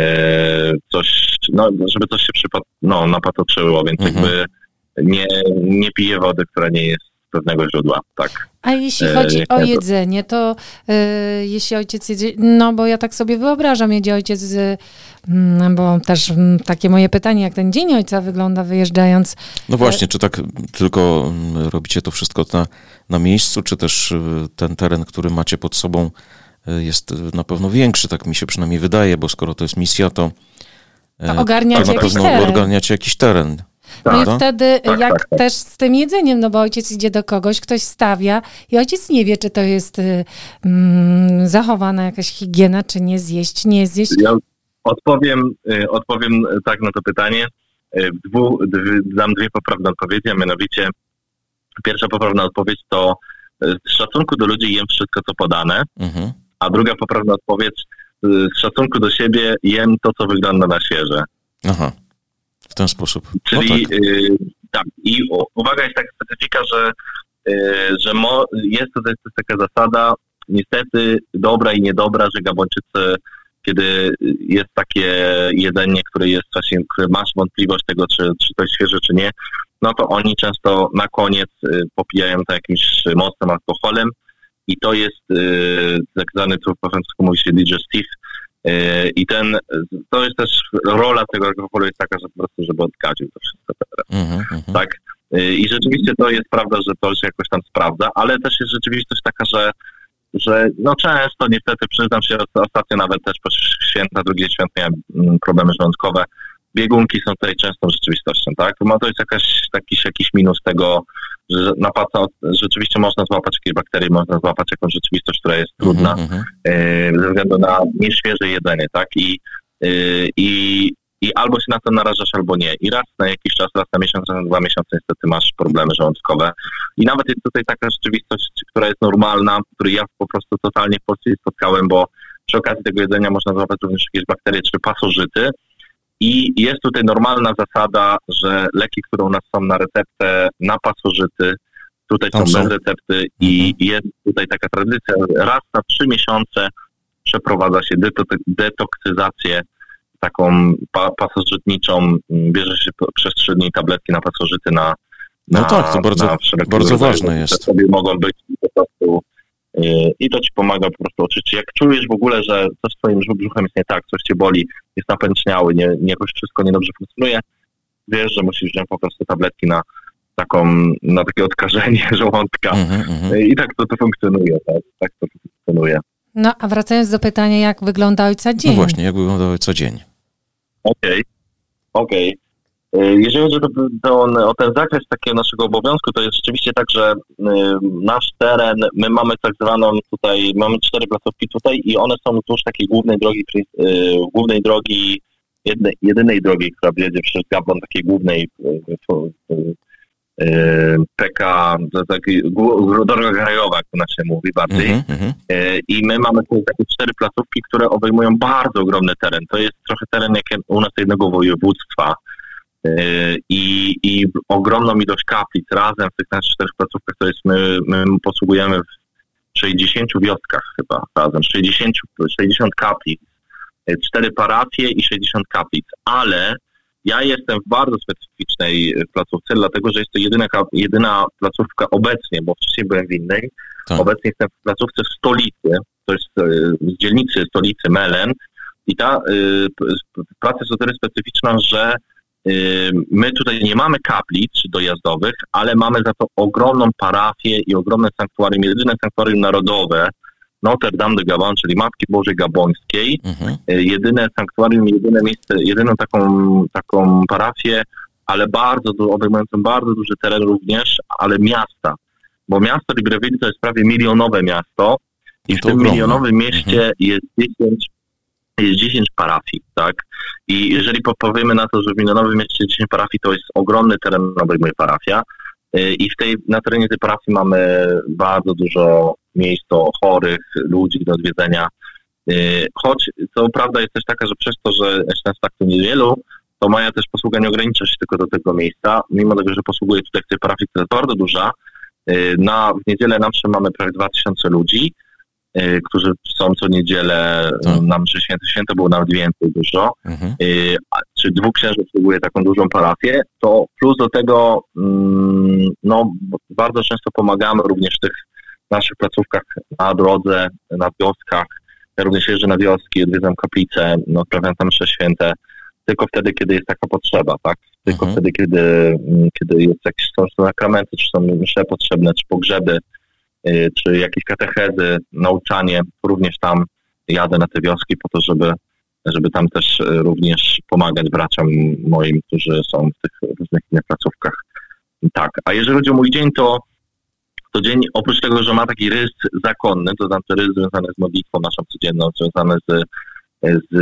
coś, no, żeby coś się przypad, no, napatoczyło, więc mhm. jakby nie, nie piję wody, która nie jest z pewnego źródła, tak. A jeśli chodzi o jedzenie, to yy, jeśli ojciec jedzie, no bo ja tak sobie wyobrażam, jedzie ojciec z, yy, bo też yy, takie moje pytanie, jak ten dzień ojca wygląda wyjeżdżając. No właśnie, czy tak tylko robicie to wszystko na, na miejscu, czy też ten teren, który macie pod sobą jest na pewno większy, tak mi się przynajmniej wydaje, bo skoro to jest misja, to, to, ogarniacie to na pewno teren. ogarniacie jakiś teren. No tak, i wtedy, tak, jak tak, tak. też z tym jedzeniem, no bo ojciec idzie do kogoś, ktoś stawia i ojciec nie wie, czy to jest mm, zachowana jakaś higiena, czy nie zjeść, nie zjeść. Ja odpowiem, odpowiem tak na to pytanie. Dwu, dam dwie poprawne odpowiedzi, a mianowicie pierwsza poprawna odpowiedź to z szacunku do ludzi jem wszystko, co podane, mhm. a druga poprawna odpowiedź z szacunku do siebie jem to, co wygląda na świeże. Aha. W ten sposób. Czyli no tak. Y, tak, i u, uwaga jest taka specyfika, że, y, że mo, jest to, to jest taka zasada, niestety dobra i niedobra, że Gabończycy, kiedy jest takie jedzenie, które jest właśnie, które masz wątpliwość tego, czy, czy to jest świeże, czy nie, no to oni często na koniec y, popijają to jakimś mocnym alkoholem i to jest y, tak zwany, tu po francusku mówi się digestive. I ten, to jest też rola tego alkoholu jest taka, że po prostu, żeby odkadził to wszystko teraz. Mm-hmm. Tak? I rzeczywiście to jest prawda, że to się jakoś tam sprawdza, ale też jest rzeczywistość taka, że, że no często niestety, przyznam się, ostatnio nawet też po święta, drugie świąt miałem problemy żołądkowe. Biegunki są tutaj częstą rzeczywistością, tak? No to jest jakaś, jakiś, jakiś minus tego, że napaca, rzeczywiście można złapać jakieś bakterie, można złapać jakąś rzeczywistość, która jest trudna mm-hmm. yy, ze względu na nieświeże jedzenie, tak? I, yy, i, i albo się na to narażasz, albo nie. I raz na jakiś czas, raz na miesiąc, raz na dwa miesiące niestety masz problemy żołądkowe. I nawet jest tutaj taka rzeczywistość, która jest normalna, której ja po prostu totalnie w Polsce spotkałem, bo przy okazji tego jedzenia można złapać również jakieś bakterie czy pasożyty. I jest tutaj normalna zasada, że leki, które u nas są na receptę, na pasożyty, tutaj są, są bez recepty mhm. i jest tutaj taka tradycja, raz na trzy miesiące przeprowadza się deto- detoksyzację taką pa- pasożytniczą, bierze się przez trzy dni tabletki na pasożyty na No na, tak, to bardzo, bardzo ważne jest. Sobie mogą być po prostu i to ci pomaga po prostu oczyścić. Jak czujesz w ogóle, że coś z twoim brzuchem jest nie tak, coś cię boli, jest napęczniały, nie, nie jakoś wszystko niedobrze funkcjonuje, wiesz, że musisz wziąć po prostu tabletki na taką, na takie odkażenie żołądka. Mm-hmm, mm-hmm. I tak to, to funkcjonuje, tak, tak to funkcjonuje. No, a wracając do pytania, jak wygląda ojca dzień? No właśnie, jak wygląda ojca dzień? Okej, okay. okej. Jeżeli chodzi o, o ten zakres takiego naszego obowiązku, to jest rzeczywiście tak, że nasz teren, my mamy tak zwaną tutaj, mamy cztery placówki tutaj i one są wzdłuż takiej głównej drogi, głównej drogi, jednej, jedynej drogi, która wiedzie przez Gabon, takiej głównej P K, takiej droga krajowa, jak to na się mówi bardziej. Mm-hmm. I my mamy tu takie cztery placówki, które obejmują bardzo ogromny teren. To jest trochę teren jak u nas jednego województwa. I, i ogromną ilość kaplic razem w tych naszych czterech placówkach, to jest my, my posługujemy w sześćdziesięciu wioskach chyba razem, sześćdziesiąt, sześćdziesiąt kaplic, cztery parafie i sześćdziesiąt kaplic, ale ja jestem w bardzo specyficznej placówce, dlatego że jest to jedyna, jedyna placówka obecnie, bo wcześniej byłem w innej, tak. Obecnie jestem w placówce w stolicy, to jest z dzielnicy stolicy Melen i ta y, praca jest o tyle specyficzna, że my tutaj nie mamy kaplic dojazdowych, ale mamy za to ogromną parafię i ogromne sanktuarium, jedyne sanktuarium narodowe Notre Dame de Gabon, czyli Matki Bożej Gabońskiej. Mhm. Jedyne sanktuarium, jedyne miejsce, jedyną taką, taką parafię, ale bardzo, obejmującą bardzo duży teren również, ale miasta. Bo miasto Libreville to jest prawie milionowe miasto i w tym ogromne. milionowym mieście mhm. jest dziesięć jest dziesięć parafii, tak? I jeżeli powiemy na to, że w milionowym mieście dziesięć parafii, to jest ogromny teren, obejmuje parafia. I w tej, na terenie tej parafii mamy bardzo dużo miejsc do chorych, ludzi do odwiedzenia. Choć to prawda jest też taka, że przez to, że jest nas tak tu niewielu, to moja też posługa nie ogranicza się tylko do tego miejsca. Mimo tego, że posługuję tutaj w tej parafii, która jest bardzo duża, na, w niedzielę na mszy mamy prawie dwa tysiące ludzi, którzy są co niedzielę tak. na mszy święte. Święte było nawet więcej dużo. Mhm. Czy dwóch księży obsługuje taką dużą parafię, to plus do tego no, bardzo często pomagamy również w tych naszych placówkach na drodze, na wioskach. Ja również jeżdżę na wioski, odwiedzam kaplice, no, odprawiam tam msze święte, tylko wtedy, kiedy jest taka potrzeba, tak? Tylko mhm. wtedy, kiedy, kiedy jest jakieś są sakramenty, czy są msze potrzebne, czy pogrzeby, czy jakieś katechezy, nauczanie, również tam jadę na te wioski po to, żeby, żeby tam też również pomagać braciom moim, którzy są w tych różnych innych placówkach. Tak, a jeżeli chodzi o mój dzień, to, to dzień oprócz tego, że ma taki rys zakonny, to znaczy rys związany z modlitwą naszą codzienną, związany z, z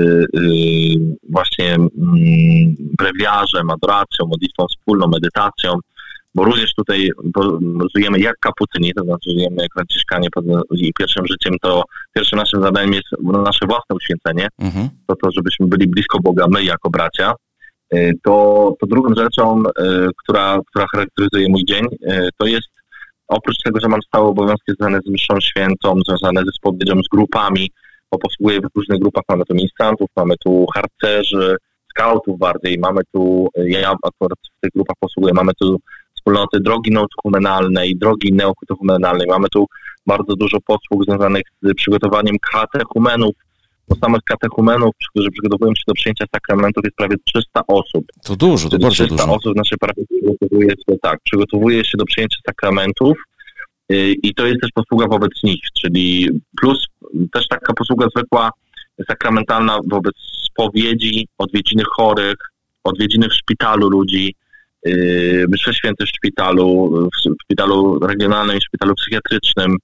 yy, właśnie yy, brewiarzem, adoracją, modlitwą wspólną, medytacją, bo również tutaj żyjemy jak kapucyni, to znaczy żyjemy jak franciszkanie i pierwszym życiem to, pierwszym naszym zadaniem jest nasze własne uświęcenie, mhm. to to, żebyśmy byli blisko Boga, my jako bracia. To, to drugą rzeczą, która, która charakteryzuje mój dzień, to jest oprócz tego, że mam stałe obowiązki związane z mszą świętą, związane ze spowiedzią, z grupami, bo posługuję w różnych grupach, mamy tu ministrantów, mamy tu harcerzy, skautów bardziej, mamy tu, ja akurat w tych grupach posługuję, mamy tu wspólnoty drogi neokumenalnej, drogi neokumenalnej. Mamy tu bardzo dużo posług związanych z przygotowaniem katechumenów, bo samych katechumenów, którzy przygotowują się do przyjęcia sakramentów, jest prawie trzysta osób. To dużo, to bardzo trzysta dużo. osób w naszej parafii przygotowuje się, tak, przygotowuje się do przyjęcia sakramentów i to jest też posługa wobec nich, czyli plus też taka posługa zwykła, sakramentalna wobec spowiedzi, odwiedziny chorych, odwiedziny w szpitalu ludzi, msze święte w szpitalu, w szpitalu regionalnym, w szpitalu psychiatrycznym,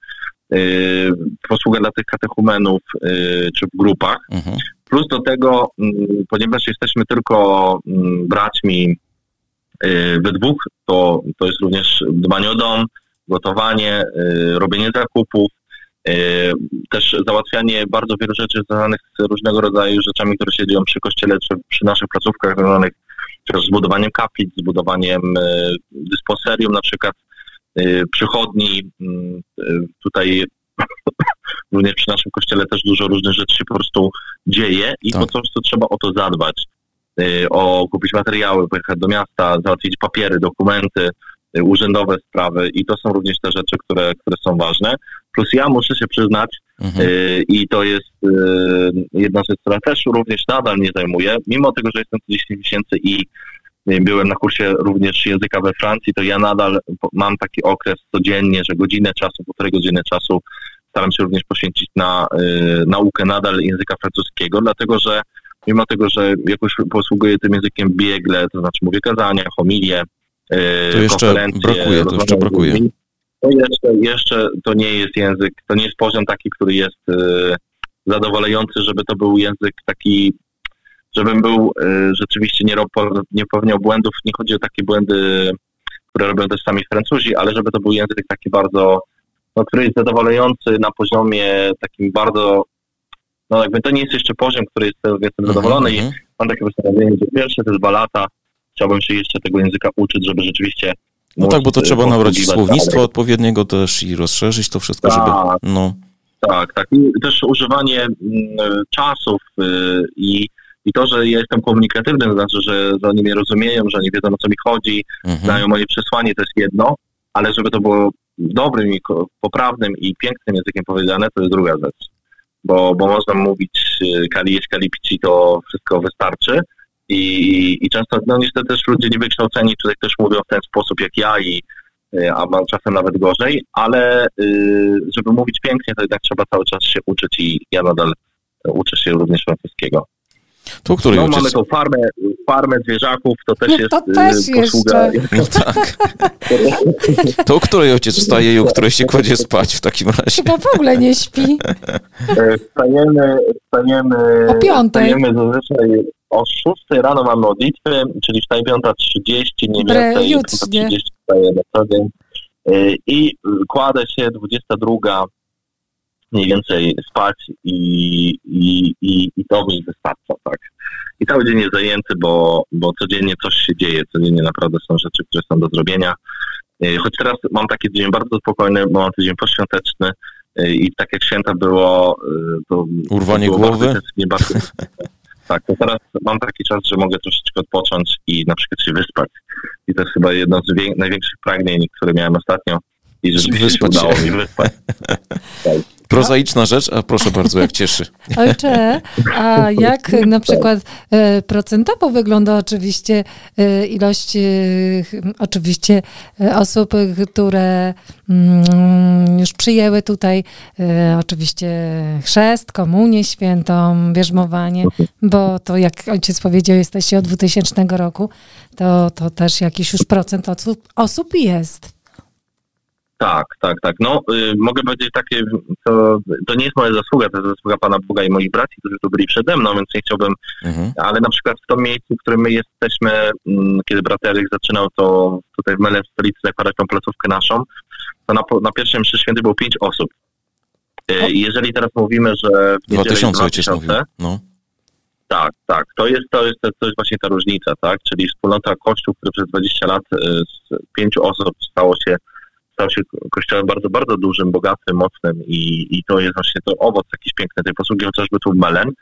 posługa dla tych katechumenów czy w grupach. Mhm. Plus do tego, ponieważ jesteśmy tylko braćmi we dwóch, to, to jest również dbanie o dom, gotowanie, robienie zakupów, też załatwianie bardzo wielu rzeczy związanych z różnego rodzaju rzeczami, które się dzieją przy kościele czy przy naszych placówkach związanych z budowaniem kaplic, z budowaniem dysposerium, na przykład przychodni. Tutaj również przy naszym kościele też dużo różnych rzeczy się po prostu dzieje i tak. po prostu trzeba o to zadbać, o kupić materiały, pojechać do miasta, załatwić papiery, dokumenty, urzędowe sprawy i to są również te rzeczy, które, które są ważne. Plus ja muszę się przyznać mhm. y, i to jest y, jedna rzecz, która też również nadal mnie zajmuje, mimo tego, że jestem tu dziesięć miesięcy i y, byłem na kursie również języka we Francji, to ja nadal mam taki okres codziennie, że godzinę czasu, półtorej godziny czasu staram się również poświęcić na y, naukę nadal języka francuskiego, dlatego że mimo tego, że jakoś posługuję tym językiem biegle, to znaczy mówię kazania, homilie, to jeszcze brakuje, to jeszcze brakuje. To jeszcze, jeszcze to nie jest język, to nie jest poziom taki, który jest y, zadowalający, żeby to był język taki, żebym był y, rzeczywiście nie, nie popełniał błędów. Nie chodzi o takie błędy, które robią też sami Francuzi, ale żeby to był język taki bardzo, no, który jest zadowalający na poziomie takim bardzo, no jakby to nie jest jeszcze poziom, który jest, jestem zadowolony mm-hmm. i mam takie postanowienie, że pierwsze to jest dwa lata, chciałbym się jeszcze tego języka uczyć, żeby rzeczywiście... No tak, bo to trzeba nabrać słownictwa dalej. Odpowiedniego też i rozszerzyć to wszystko, tak, żeby... No. Tak, tak. I też używanie m, czasów y, i, i to, że ja jestem komunikatywny, to znaczy, że, że oni mnie rozumieją, że oni wiedzą, o co mi chodzi, mhm. znają moje przesłanie, to jest jedno, ale żeby to było dobrym i poprawnym i pięknym językiem powiedziane, to jest druga rzecz. Bo, bo można mówić kali jeść, kali pici, to wszystko wystarczy. I, i często, no niestety też ludzie niewykształceni tutaj też mówią w ten sposób jak ja, i, a mam czasem nawet gorzej, ale żeby mówić pięknie, to jednak trzeba cały czas się uczyć i ja nadal uczę się również francuskiego. To, który no, ojciec... mamy tą farmę, farmę zwierzaków, to też no, jest to też posługa. No tak. To o której ojciec wstaje i o której się kładzie spać w takim razie? Chyba w ogóle nie śpi. Wstajemy, wstajemy, o piątej. Wstajemy zazwyczaj o szóstej rano mamy modlitwy, czyli wstaje piąta trzydzieści, mniej więcej piąta trzydzieści wstaje na co dzień i kładę się dwudziesta druga mniej więcej spać i, i, i, i to mi wystarcza, tak. I cały dzień jest zajęty, bo, bo codziennie coś się dzieje, codziennie naprawdę są rzeczy, które są do zrobienia. Choć teraz mam taki dzień bardzo spokojny, bo mam tydzień poświąteczny i tak jak święta było... To urwanie było głowy? Bardzo, bardzo, tak, to teraz mam taki czas, że mogę troszeczkę odpocząć i na przykład się wyspać. I to jest chyba jedno z wie- największych pragnień, które miałem ostatnio i rzeczywiście się udało mi wyspać. Tak. Prozaiczna rzecz, a proszę bardzo, jak cieszy. Ojcze, a jak na przykład e, procentowo wygląda oczywiście e, ilość e, oczywiście e, osób, które mm, już przyjęły tutaj e, oczywiście chrzest, komunię świętą, bierzmowanie, bo to jak ojciec powiedział, jesteście od dwutysięcznego roku, to, to też jakiś już procent osób, osób jest. Tak, tak, tak. No, y, mogę powiedzieć takie, to, to nie jest moja zasługa, to jest zasługa Pana Boga i moich braci, którzy tu byli przede mną, więc nie chciałbym, mhm. ale na przykład w tym miejscu, w którym my jesteśmy, m, kiedy brat Eryk zaczynał to tutaj w Mele, w stolicy, zakładać tą placówkę naszą, to na, na pierwszym mszy święty było pięć osób. Y, jeżeli teraz mówimy, że w dwa tysiące ojciec mówił. No. Tak, tak. To jest, to jest, to jest właśnie ta różnica, tak? Czyli wspólnota Kościół, który przez dwadzieścia lat y, z pięciu osób stało się stał się kościołem bardzo, bardzo dużym, bogatym, mocnym i, i to jest właśnie to owoc jakiś piękny tej posługi, chociażby tu w Melen,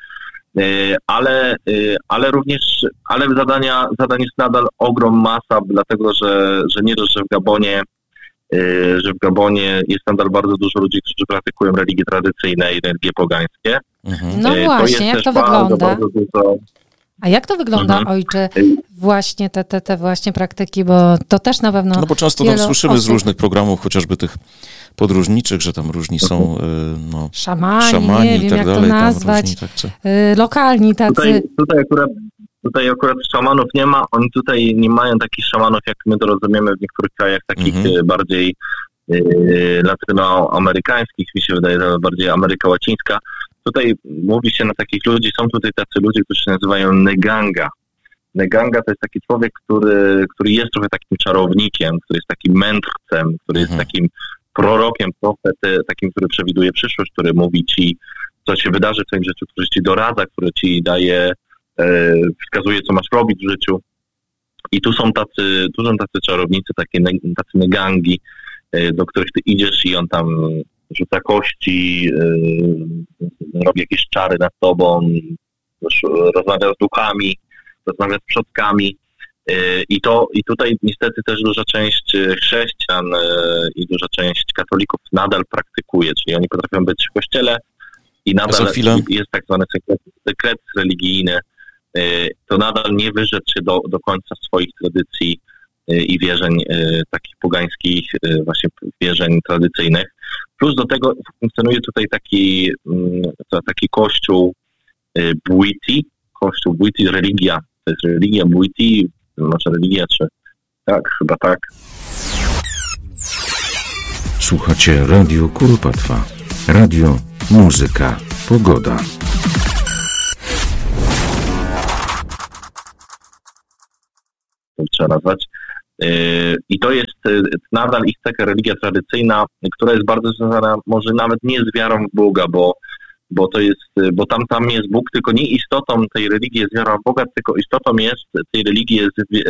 ale, ale również, ale zadania, zadań jest nadal ogrom, masa, dlatego, że, że nie dość, że w Gabonie, że w Gabonie jest nadal bardzo dużo ludzi, którzy praktykują religie tradycyjne i religie pogańskie. Mhm. No właśnie, jak to bardzo, wygląda? Bardzo dużo... A jak to wygląda, mhm. ojcze, właśnie te, te, te właśnie praktyki, bo to też na pewno... No bo często tam słyszymy osób... z różnych programów, chociażby tych podróżniczych, że tam różni są no, szamani, szamani nie i wiem tak jak dalej, to nazwać, różni, tak, co... lokalni tacy. Tutaj, tutaj, akurat, tutaj akurat szamanów nie ma, oni tutaj nie mają takich szamanów, jak my to rozumiemy w niektórych krajach takich mhm. bardziej y, latynoamerykańskich, mi się wydaje, że bardziej Ameryka Łacińska. Tutaj mówi się na takich ludzi, są tutaj tacy ludzie, którzy się nazywają neganga. Neganga to jest taki człowiek, który, który jest trochę takim czarownikiem, który jest takim mędrcem, który jest takim prorokiem, profet, takim, który przewiduje przyszłość, który mówi ci, co się wydarzy w twoim życiu, który ci doradza, który ci daje, e, wskazuje, co masz robić w życiu. I tu są tacy, tu są tacy czarownicy, takie ne, tacy negangi, e, do których ty idziesz i on tam rzuca kości, yy, robi jakieś czary nad tobą, rozmawia z duchami, rozmawia z przodkami. Yy, i, to, I tutaj niestety też duża część chrześcijan yy, i duża część katolików nadal praktykuje, czyli oni potrafią być w kościele i nadal jest tak zwany sekret, sekret religijny, yy, to nadal nie wyrzec się do, do końca swoich tradycji i wierzeń takich pogańskich, właśnie wierzeń tradycyjnych. Plus do tego funkcjonuje tutaj taki, taki kościół Bwiti, kościół Bwiti, religia. To jest religia Bwiti, znaczy religia, czy tak, chyba tak. Słuchacie Radio Kuropatwa. Radio, muzyka, pogoda. To trzeba nazwać. I to jest nadal ich taka religia tradycyjna, która jest bardzo związana może nawet nie z wiarą w Boga, bo, bo to jest, bo tam, tam jest Bóg, tylko nie istotą tej religii jest wiara w Boga, tylko istotą jest tej religii jest,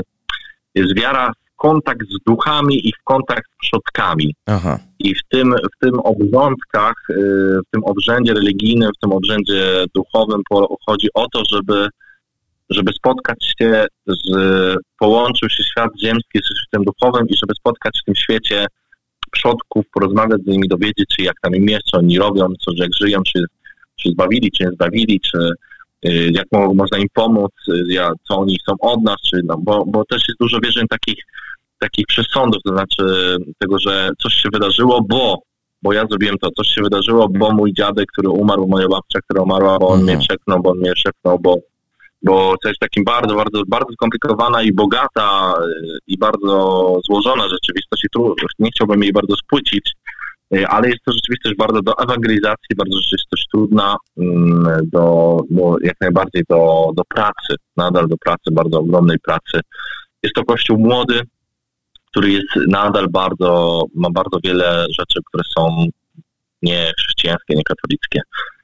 jest wiara w kontakt z duchami i w kontakt z przodkami. Aha. I w tym, w tym obrządkach, w tym obrzędzie religijnym, w tym obrzędzie duchowym chodzi o to, żeby żeby spotkać się z, połączył się świat ziemski z światem duchowym i żeby spotkać w tym świecie przodków, porozmawiać z nimi, dowiedzieć się, jak tam im jest, co oni robią, co, jak żyją, czy, czy zbawili, czy nie zbawili, czy y, jak mo, można im pomóc, y, ja, co oni chcą od nas, czy, no, bo, bo też jest dużo wierzeń takich, takich przesądów, to znaczy tego, że coś się wydarzyło, bo bo ja zrobiłem to, coś się wydarzyło, bo mój dziadek, który umarł, moja babcia, która umarła, bo on mhm. mnie przeknął, bo on mnie szepnął, bo bo to jest takim bardzo, bardzo, bardzo skomplikowana i bogata i bardzo złożona rzeczywistość i tu nie chciałbym jej bardzo spłycić, ale jest to rzeczywistość bardzo do ewangelizacji, bardzo rzeczywistość trudna, do, do, jak najbardziej do, do pracy, nadal do pracy, bardzo ogromnej pracy. Jest to kościół młody, który jest nadal bardzo, ma bardzo wiele rzeczy, które są nie chrześcijańskie, nie katolickie.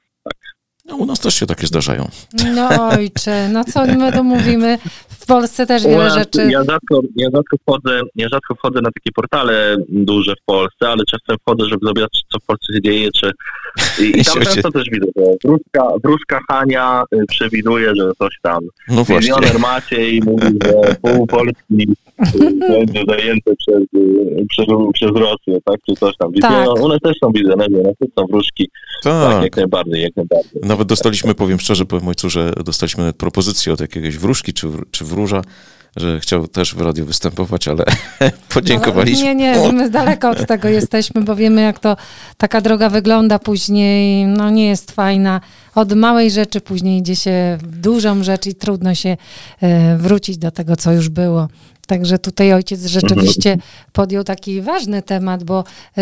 No, u nas też się takie zdarzają. No ojcze, no co my tu mówimy? W Polsce też wiele ja, rzeczy... Ja rzadko, ja, rzadko wchodzę, ja rzadko wchodzę na takie portale duże w Polsce, ale czasem wchodzę, żeby zobaczyć, co w Polsce się dzieje, czy... I, i tam często też widzę, że wróżka, wróżka Hania przewiduje, że coś tam. No Milioner Maciej mówi, że pół Polski będzie zajęte przez, przez, przez Rosję, tak? Czy coś tam. Tak. No, one też są widzone, one też są wróżki. Tak. tak, jak najbardziej, jak najbardziej. Nawet dostaliśmy, powiem szczerze, powiem ojcu, że dostaliśmy nawet propozycję od jakiegoś wróżki czy, czy wróża, że chciał też w radiu występować, ale podziękowaliśmy. Nie, nie, my daleko od tego jesteśmy, bo wiemy, jak to taka droga wygląda później, no nie jest fajna. Od małej rzeczy później idzie się w dużą rzecz i trudno się e, wrócić do tego, co już było. Także tutaj ojciec rzeczywiście podjął taki ważny temat, bo y,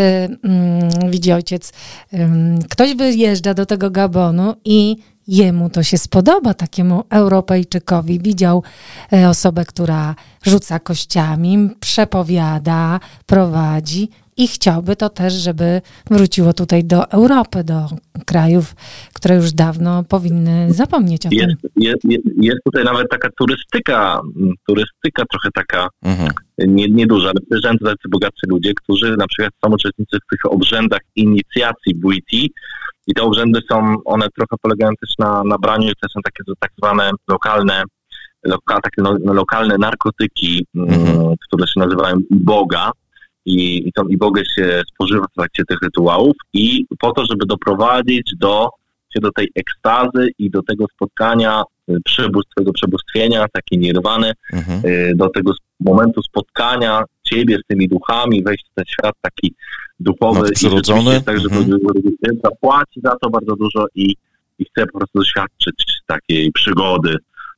y, widzi ojciec, y, ktoś wyjeżdża do tego Gabonu i jemu to się spodoba, takiemu Europejczykowi. Widział y, osobę, która rzuca kościami, przepowiada, prowadzi i chciałby to też, żeby wróciło tutaj do Europy, do krajów, które już dawno powinny zapomnieć o jest, tym. Jest, jest, jest tutaj nawet taka turystyka, turystyka trochę taka mhm. nie, nieduża, ale przyjeżdżają tutaj tacy bogacy ludzie, którzy na przykład są uczestnicy w tych obrzędach inicjacji Bwiti i te obrzędy są, one trochę polegają też na, na braniu, to są takie tak zwane lokalne, loka, takie no, lokalne narkotyki, mhm. które się nazywają Boga. I, i tą ibogę się spożywa w trakcie tych rytuałów i po to, żeby doprowadzić do, się do tej ekstazy i do tego spotkania, przebóstw, tego przebóstwienia, takiej nirwany, mhm. do tego momentu spotkania ciebie z tymi duchami, wejść w ten świat taki duchowy. Nadprzyrodzony. I tak, że mhm. zapłaci za to bardzo dużo i, i chce po prostu doświadczyć takiej przygody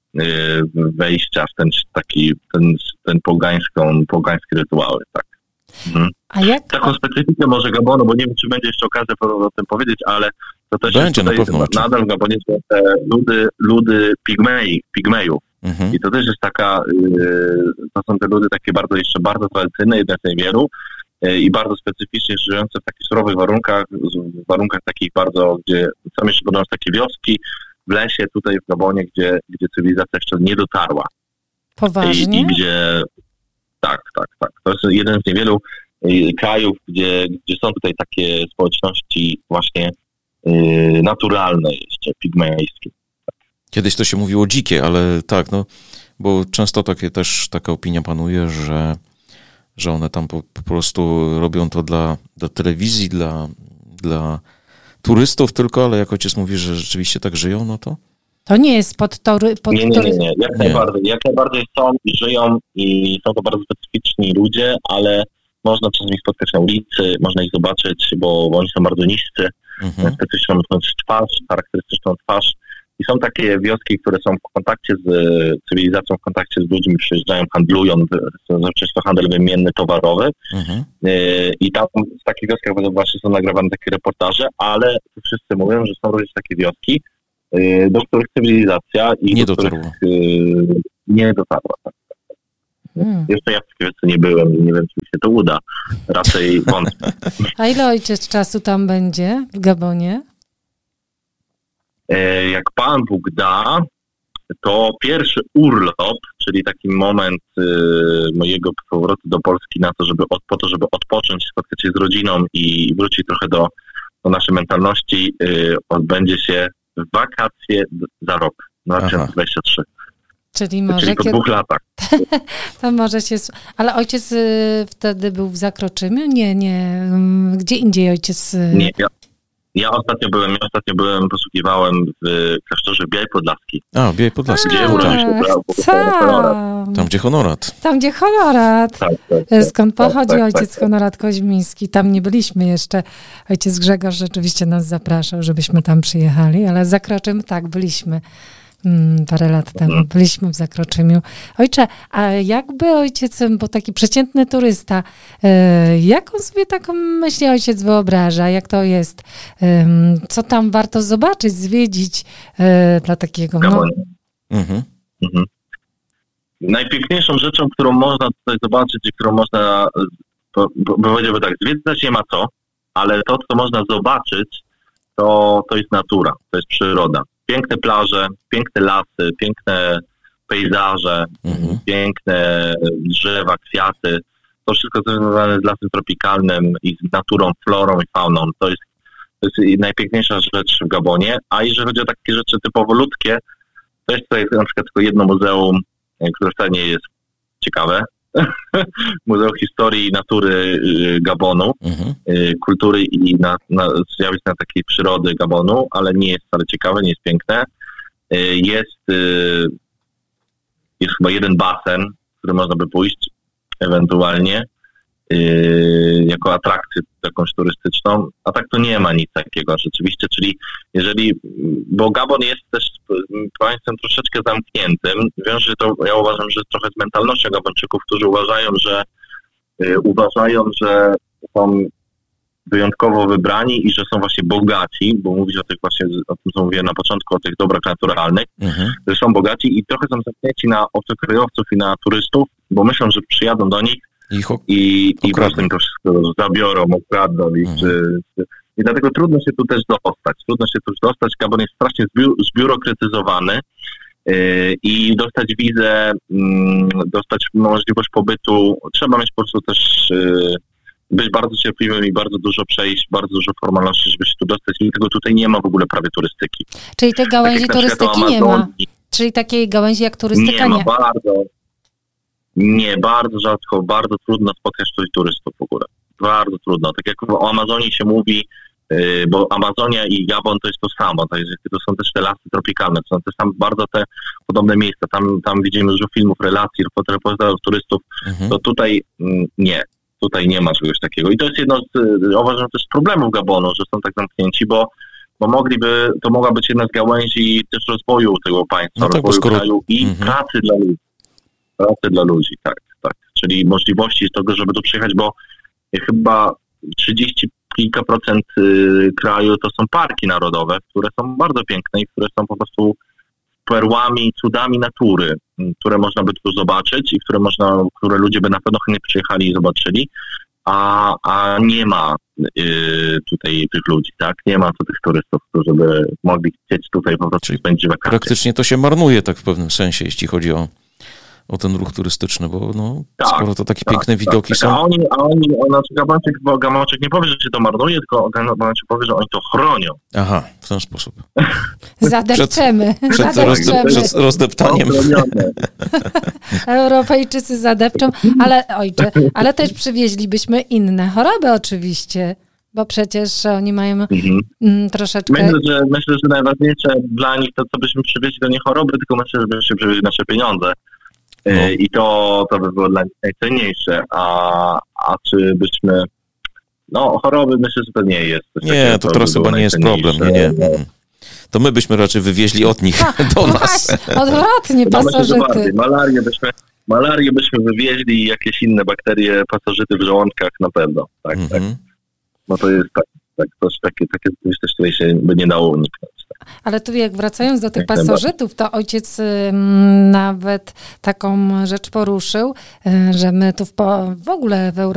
wejścia w ten taki, ten, ten pogańską, pogańskie rytuały, tak. Mhm. A jak... Taką specyfikę może Gabonu, bo nie wiem, czy będzie jeszcze okazja o tym powiedzieć, ale to też będzie, jest tutaj, na nadal w Gabonie są te ludy, ludy pigmei, pigmejów. Mhm. I to też jest taka, yy, to są te ludy takie bardzo jeszcze bardzo tradycyjne, jedne z niewielu yy, i bardzo specyficznie żyjące w takich surowych warunkach, w warunkach takich bardzo, gdzie są jeszcze będą takie wioski w lesie tutaj w Gabonie, gdzie, gdzie cywilizacja jeszcze nie dotarła. Poważnie? I, i gdzie Tak, tak, tak. To jest jeden z niewielu y, krajów, gdzie, gdzie są tutaj takie społeczności właśnie y, naturalne jeszcze, pigmejskie. Tak. Kiedyś to się mówiło dzikie, ale tak, no, bo często takie też taka opinia panuje, że, że one tam po, po prostu robią to dla, dla telewizji, dla, dla turystów tylko, ale jak ojciec mówi, że rzeczywiście tak żyją, no to... To nie jest pod tory... Pod nie, nie, nie, nie. Jak, nie. Najbardziej, jak najbardziej są i żyją i są to bardzo specyficzni ludzie, ale można przez nich spotkać na ulicy, można ich zobaczyć, bo, bo oni są bardzo niscy, mhm. specyficzną twarz, charakterystyczną twarz I są takie wioski, które są w kontakcie z cywilizacją, w kontakcie z ludźmi, przyjeżdżają, handlują, są często handel wymienny, towarowy. Mhm. I tam w takich wioskach właśnie są nagrywane takie reportaże, ale wszyscy mówią, że są również takie wioski, do których cywilizacja i nie do dotarła. których nie dotarła. Tak. Hmm. Jeszcze ja w takiej wiosce nie byłem i nie wiem, czy mi się to uda. Raczej wątpię. A ile ojciec czasu tam będzie w Gabonie? Jak Pan Bóg da, to pierwszy urlop, czyli taki moment y, mojego powrotu do Polski na to, żeby od, po to, żeby odpocząć, spotkać się z rodziną i wrócić trochę do, do naszej mentalności, y, odbędzie się w wakacje za rok, dwa tysiące dwudziesty trzeci. Czyli może Czyli po kiedy... dwóch latach. To może się... Ale ojciec y, wtedy był w Zakroczymiu? Nie, nie. Gdzie indziej ojciec... Y... Nie, ja, ja ostatnio byłem, ja ostatnio byłem, posługiwałem w klasztorze Białej Podlaskiej. A, Białej Podlaskiej. Gdzie urodził się tam. tam, gdzie honorat. Tam, gdzie honorat. Tak, tak, tak, Skąd pochodzi tak, tak, ojciec tak, tak. Honorat Koźmiński? Tam nie byliśmy jeszcze. Ojciec Grzegorz rzeczywiście nas zapraszał, żebyśmy tam przyjechali, ale Zakroczym tak, byliśmy. Hmm, parę lat temu hmm. byliśmy w Zakroczymiu. Ojcze, a jakby ojciec, bo taki przeciętny turysta, e, jak on sobie taką myśli ojciec wyobraża, jak to jest? E, co tam warto zobaczyć, zwiedzić e, dla takiego... No... Mhm. Mhm. Najpiękniejszą rzeczą, którą można tutaj zobaczyć i którą można, bo, bo powiedziałbym tak, zwiedzać nie ma co, ale to, co można zobaczyć, to, to jest natura, to jest przyroda. Piękne plaże, piękne lasy, piękne pejzaże, mhm. piękne drzewa, kwiaty. To wszystko związane z lasem tropikalnym i z naturą, florą i fauną. To jest, to jest najpiękniejsza rzecz w Gabonie. A jeżeli chodzi o takie rzeczy typowo ludzkie, to jest tutaj na przykład tylko jedno muzeum, które wcale nie jest ciekawe. Muzeum Historii i Natury Gabonu, mhm. kultury i na, na, zjawisk na takiej przyrody Gabonu, ale nie jest wcale ciekawe, nie jest piękne. Jest, jest chyba jeden basen, w który można by pójść ewentualnie jako atrakcję jakąś turystyczną, a tak to nie ma nic takiego rzeczywiście, czyli jeżeli, bo Gabon jest też państwem troszeczkę zamkniętym, wiąże to, ja uważam, że trochę z mentalnością Gabończyków, którzy uważają, że y, uważają, że są wyjątkowo wybrani i że są właśnie bogaci, bo mówić o tych właśnie, o tym co mówiłem na początku, o tych dobrach naturalnych, mhm. że są bogaci i trochę są zamknięci na obcokrajowców i na turystów, bo myślą, że przyjadą do nich Ich ok- I, i właśnie to wszystko zabiorą, okradną. I, mhm. czy, czy, I dlatego trudno się tu też dostać. Trudno się tu dostać. Gabon jest strasznie zbiu- zbiurokratyzowany yy, i dostać wizę, yy, dostać możliwość pobytu. Trzeba mieć po prostu też yy, być bardzo cierpliwym i bardzo dużo przejść, bardzo dużo formalności, żeby się tu dostać. I tego tutaj nie ma w ogóle prawie turystyki. Czyli tej gałęzi tak turystyki nie ma? Czyli takiej gałęzi jak turystyka nie? Nie ma, bardzo. Nie, bardzo rzadko, bardzo trudno spotkać tutaj turystów w ogóle. Bardzo trudno. Tak jak o Amazonii się mówi, yy, bo Amazonia i Gabon to jest to samo. To, jest, to są też te lasy tropikalne. To są te same, bardzo te podobne miejsca. Tam, tam widzimy dużo filmów, relacji, reportażów turystów. Mhm. To tutaj mm, nie. Tutaj nie ma czegoś takiego. I to jest jedno z, uważam, też z problemów Gabonu, że są tak zamknięci, bo, bo mogliby, to mogła być jedna z gałęzi też rozwoju tego państwa, no tak, rozwoju skoro... kraju i mhm. pracy dla ludzi. Pracy dla ludzi, tak, tak. Czyli możliwości tego, żeby tu przyjechać, bo chyba trzydzieści kilka procent kraju to są parki narodowe, które są bardzo piękne i które są po prostu perłami, cudami natury, które można by tu zobaczyć i które można, które ludzie by na pewno chętnie przyjechali i zobaczyli, a, a nie ma y, tutaj tych ludzi, tak? Nie ma tu tych turystów, którzy by mogli chcieć tutaj po prostu spędzić wakacje. Praktycznie to się marnuje tak w pewnym sensie, jeśli chodzi o o ten ruch turystyczny, bo no, tak, skoro to takie tak, piękne widoki tak, są. A oni, a oni, znaczy Gabończyk, bo Gabończyk nie powie, że się to marnuje, tylko Gabończyk powie, że oni to chronią. Aha, w ten sposób. Zadepczemy. Przed, zadepczemy. Przed, przed rozdeptaniem. Europejczycy zadepczą, ale ojcze, ale też przywieźlibyśmy inne choroby oczywiście, bo przecież oni mają mhm. m, troszeczkę... Myślę że, myślę, że najważniejsze dla nich to, co byśmy przywieźli, to nie choroby, tylko myślę, żebyśmy przywieźli nasze pieniądze. No. I to, to by było dla nich najcenniejsze, a, a czy byśmy, no choroby myślę, że to nie jest. Nie, to teraz chyba nie jest problem, nie, nie. to my byśmy raczej wywieźli od nich A, do no nas. Właśnie, odwrotnie, pasożyty. Malarię byśmy, malarię byśmy wywieźli i jakieś inne bakterie, pasożyty w żołądkach na pewno. Tak, mm-hmm. tak. No to jest tak, tak to jest takie, takie coś, której się by nie dało uniknąć. Tak. Ale tu jak wracając do tych pasożytów, to ojciec m, nawet taką rzecz poruszył, że my tu w, po, w ogóle w Europie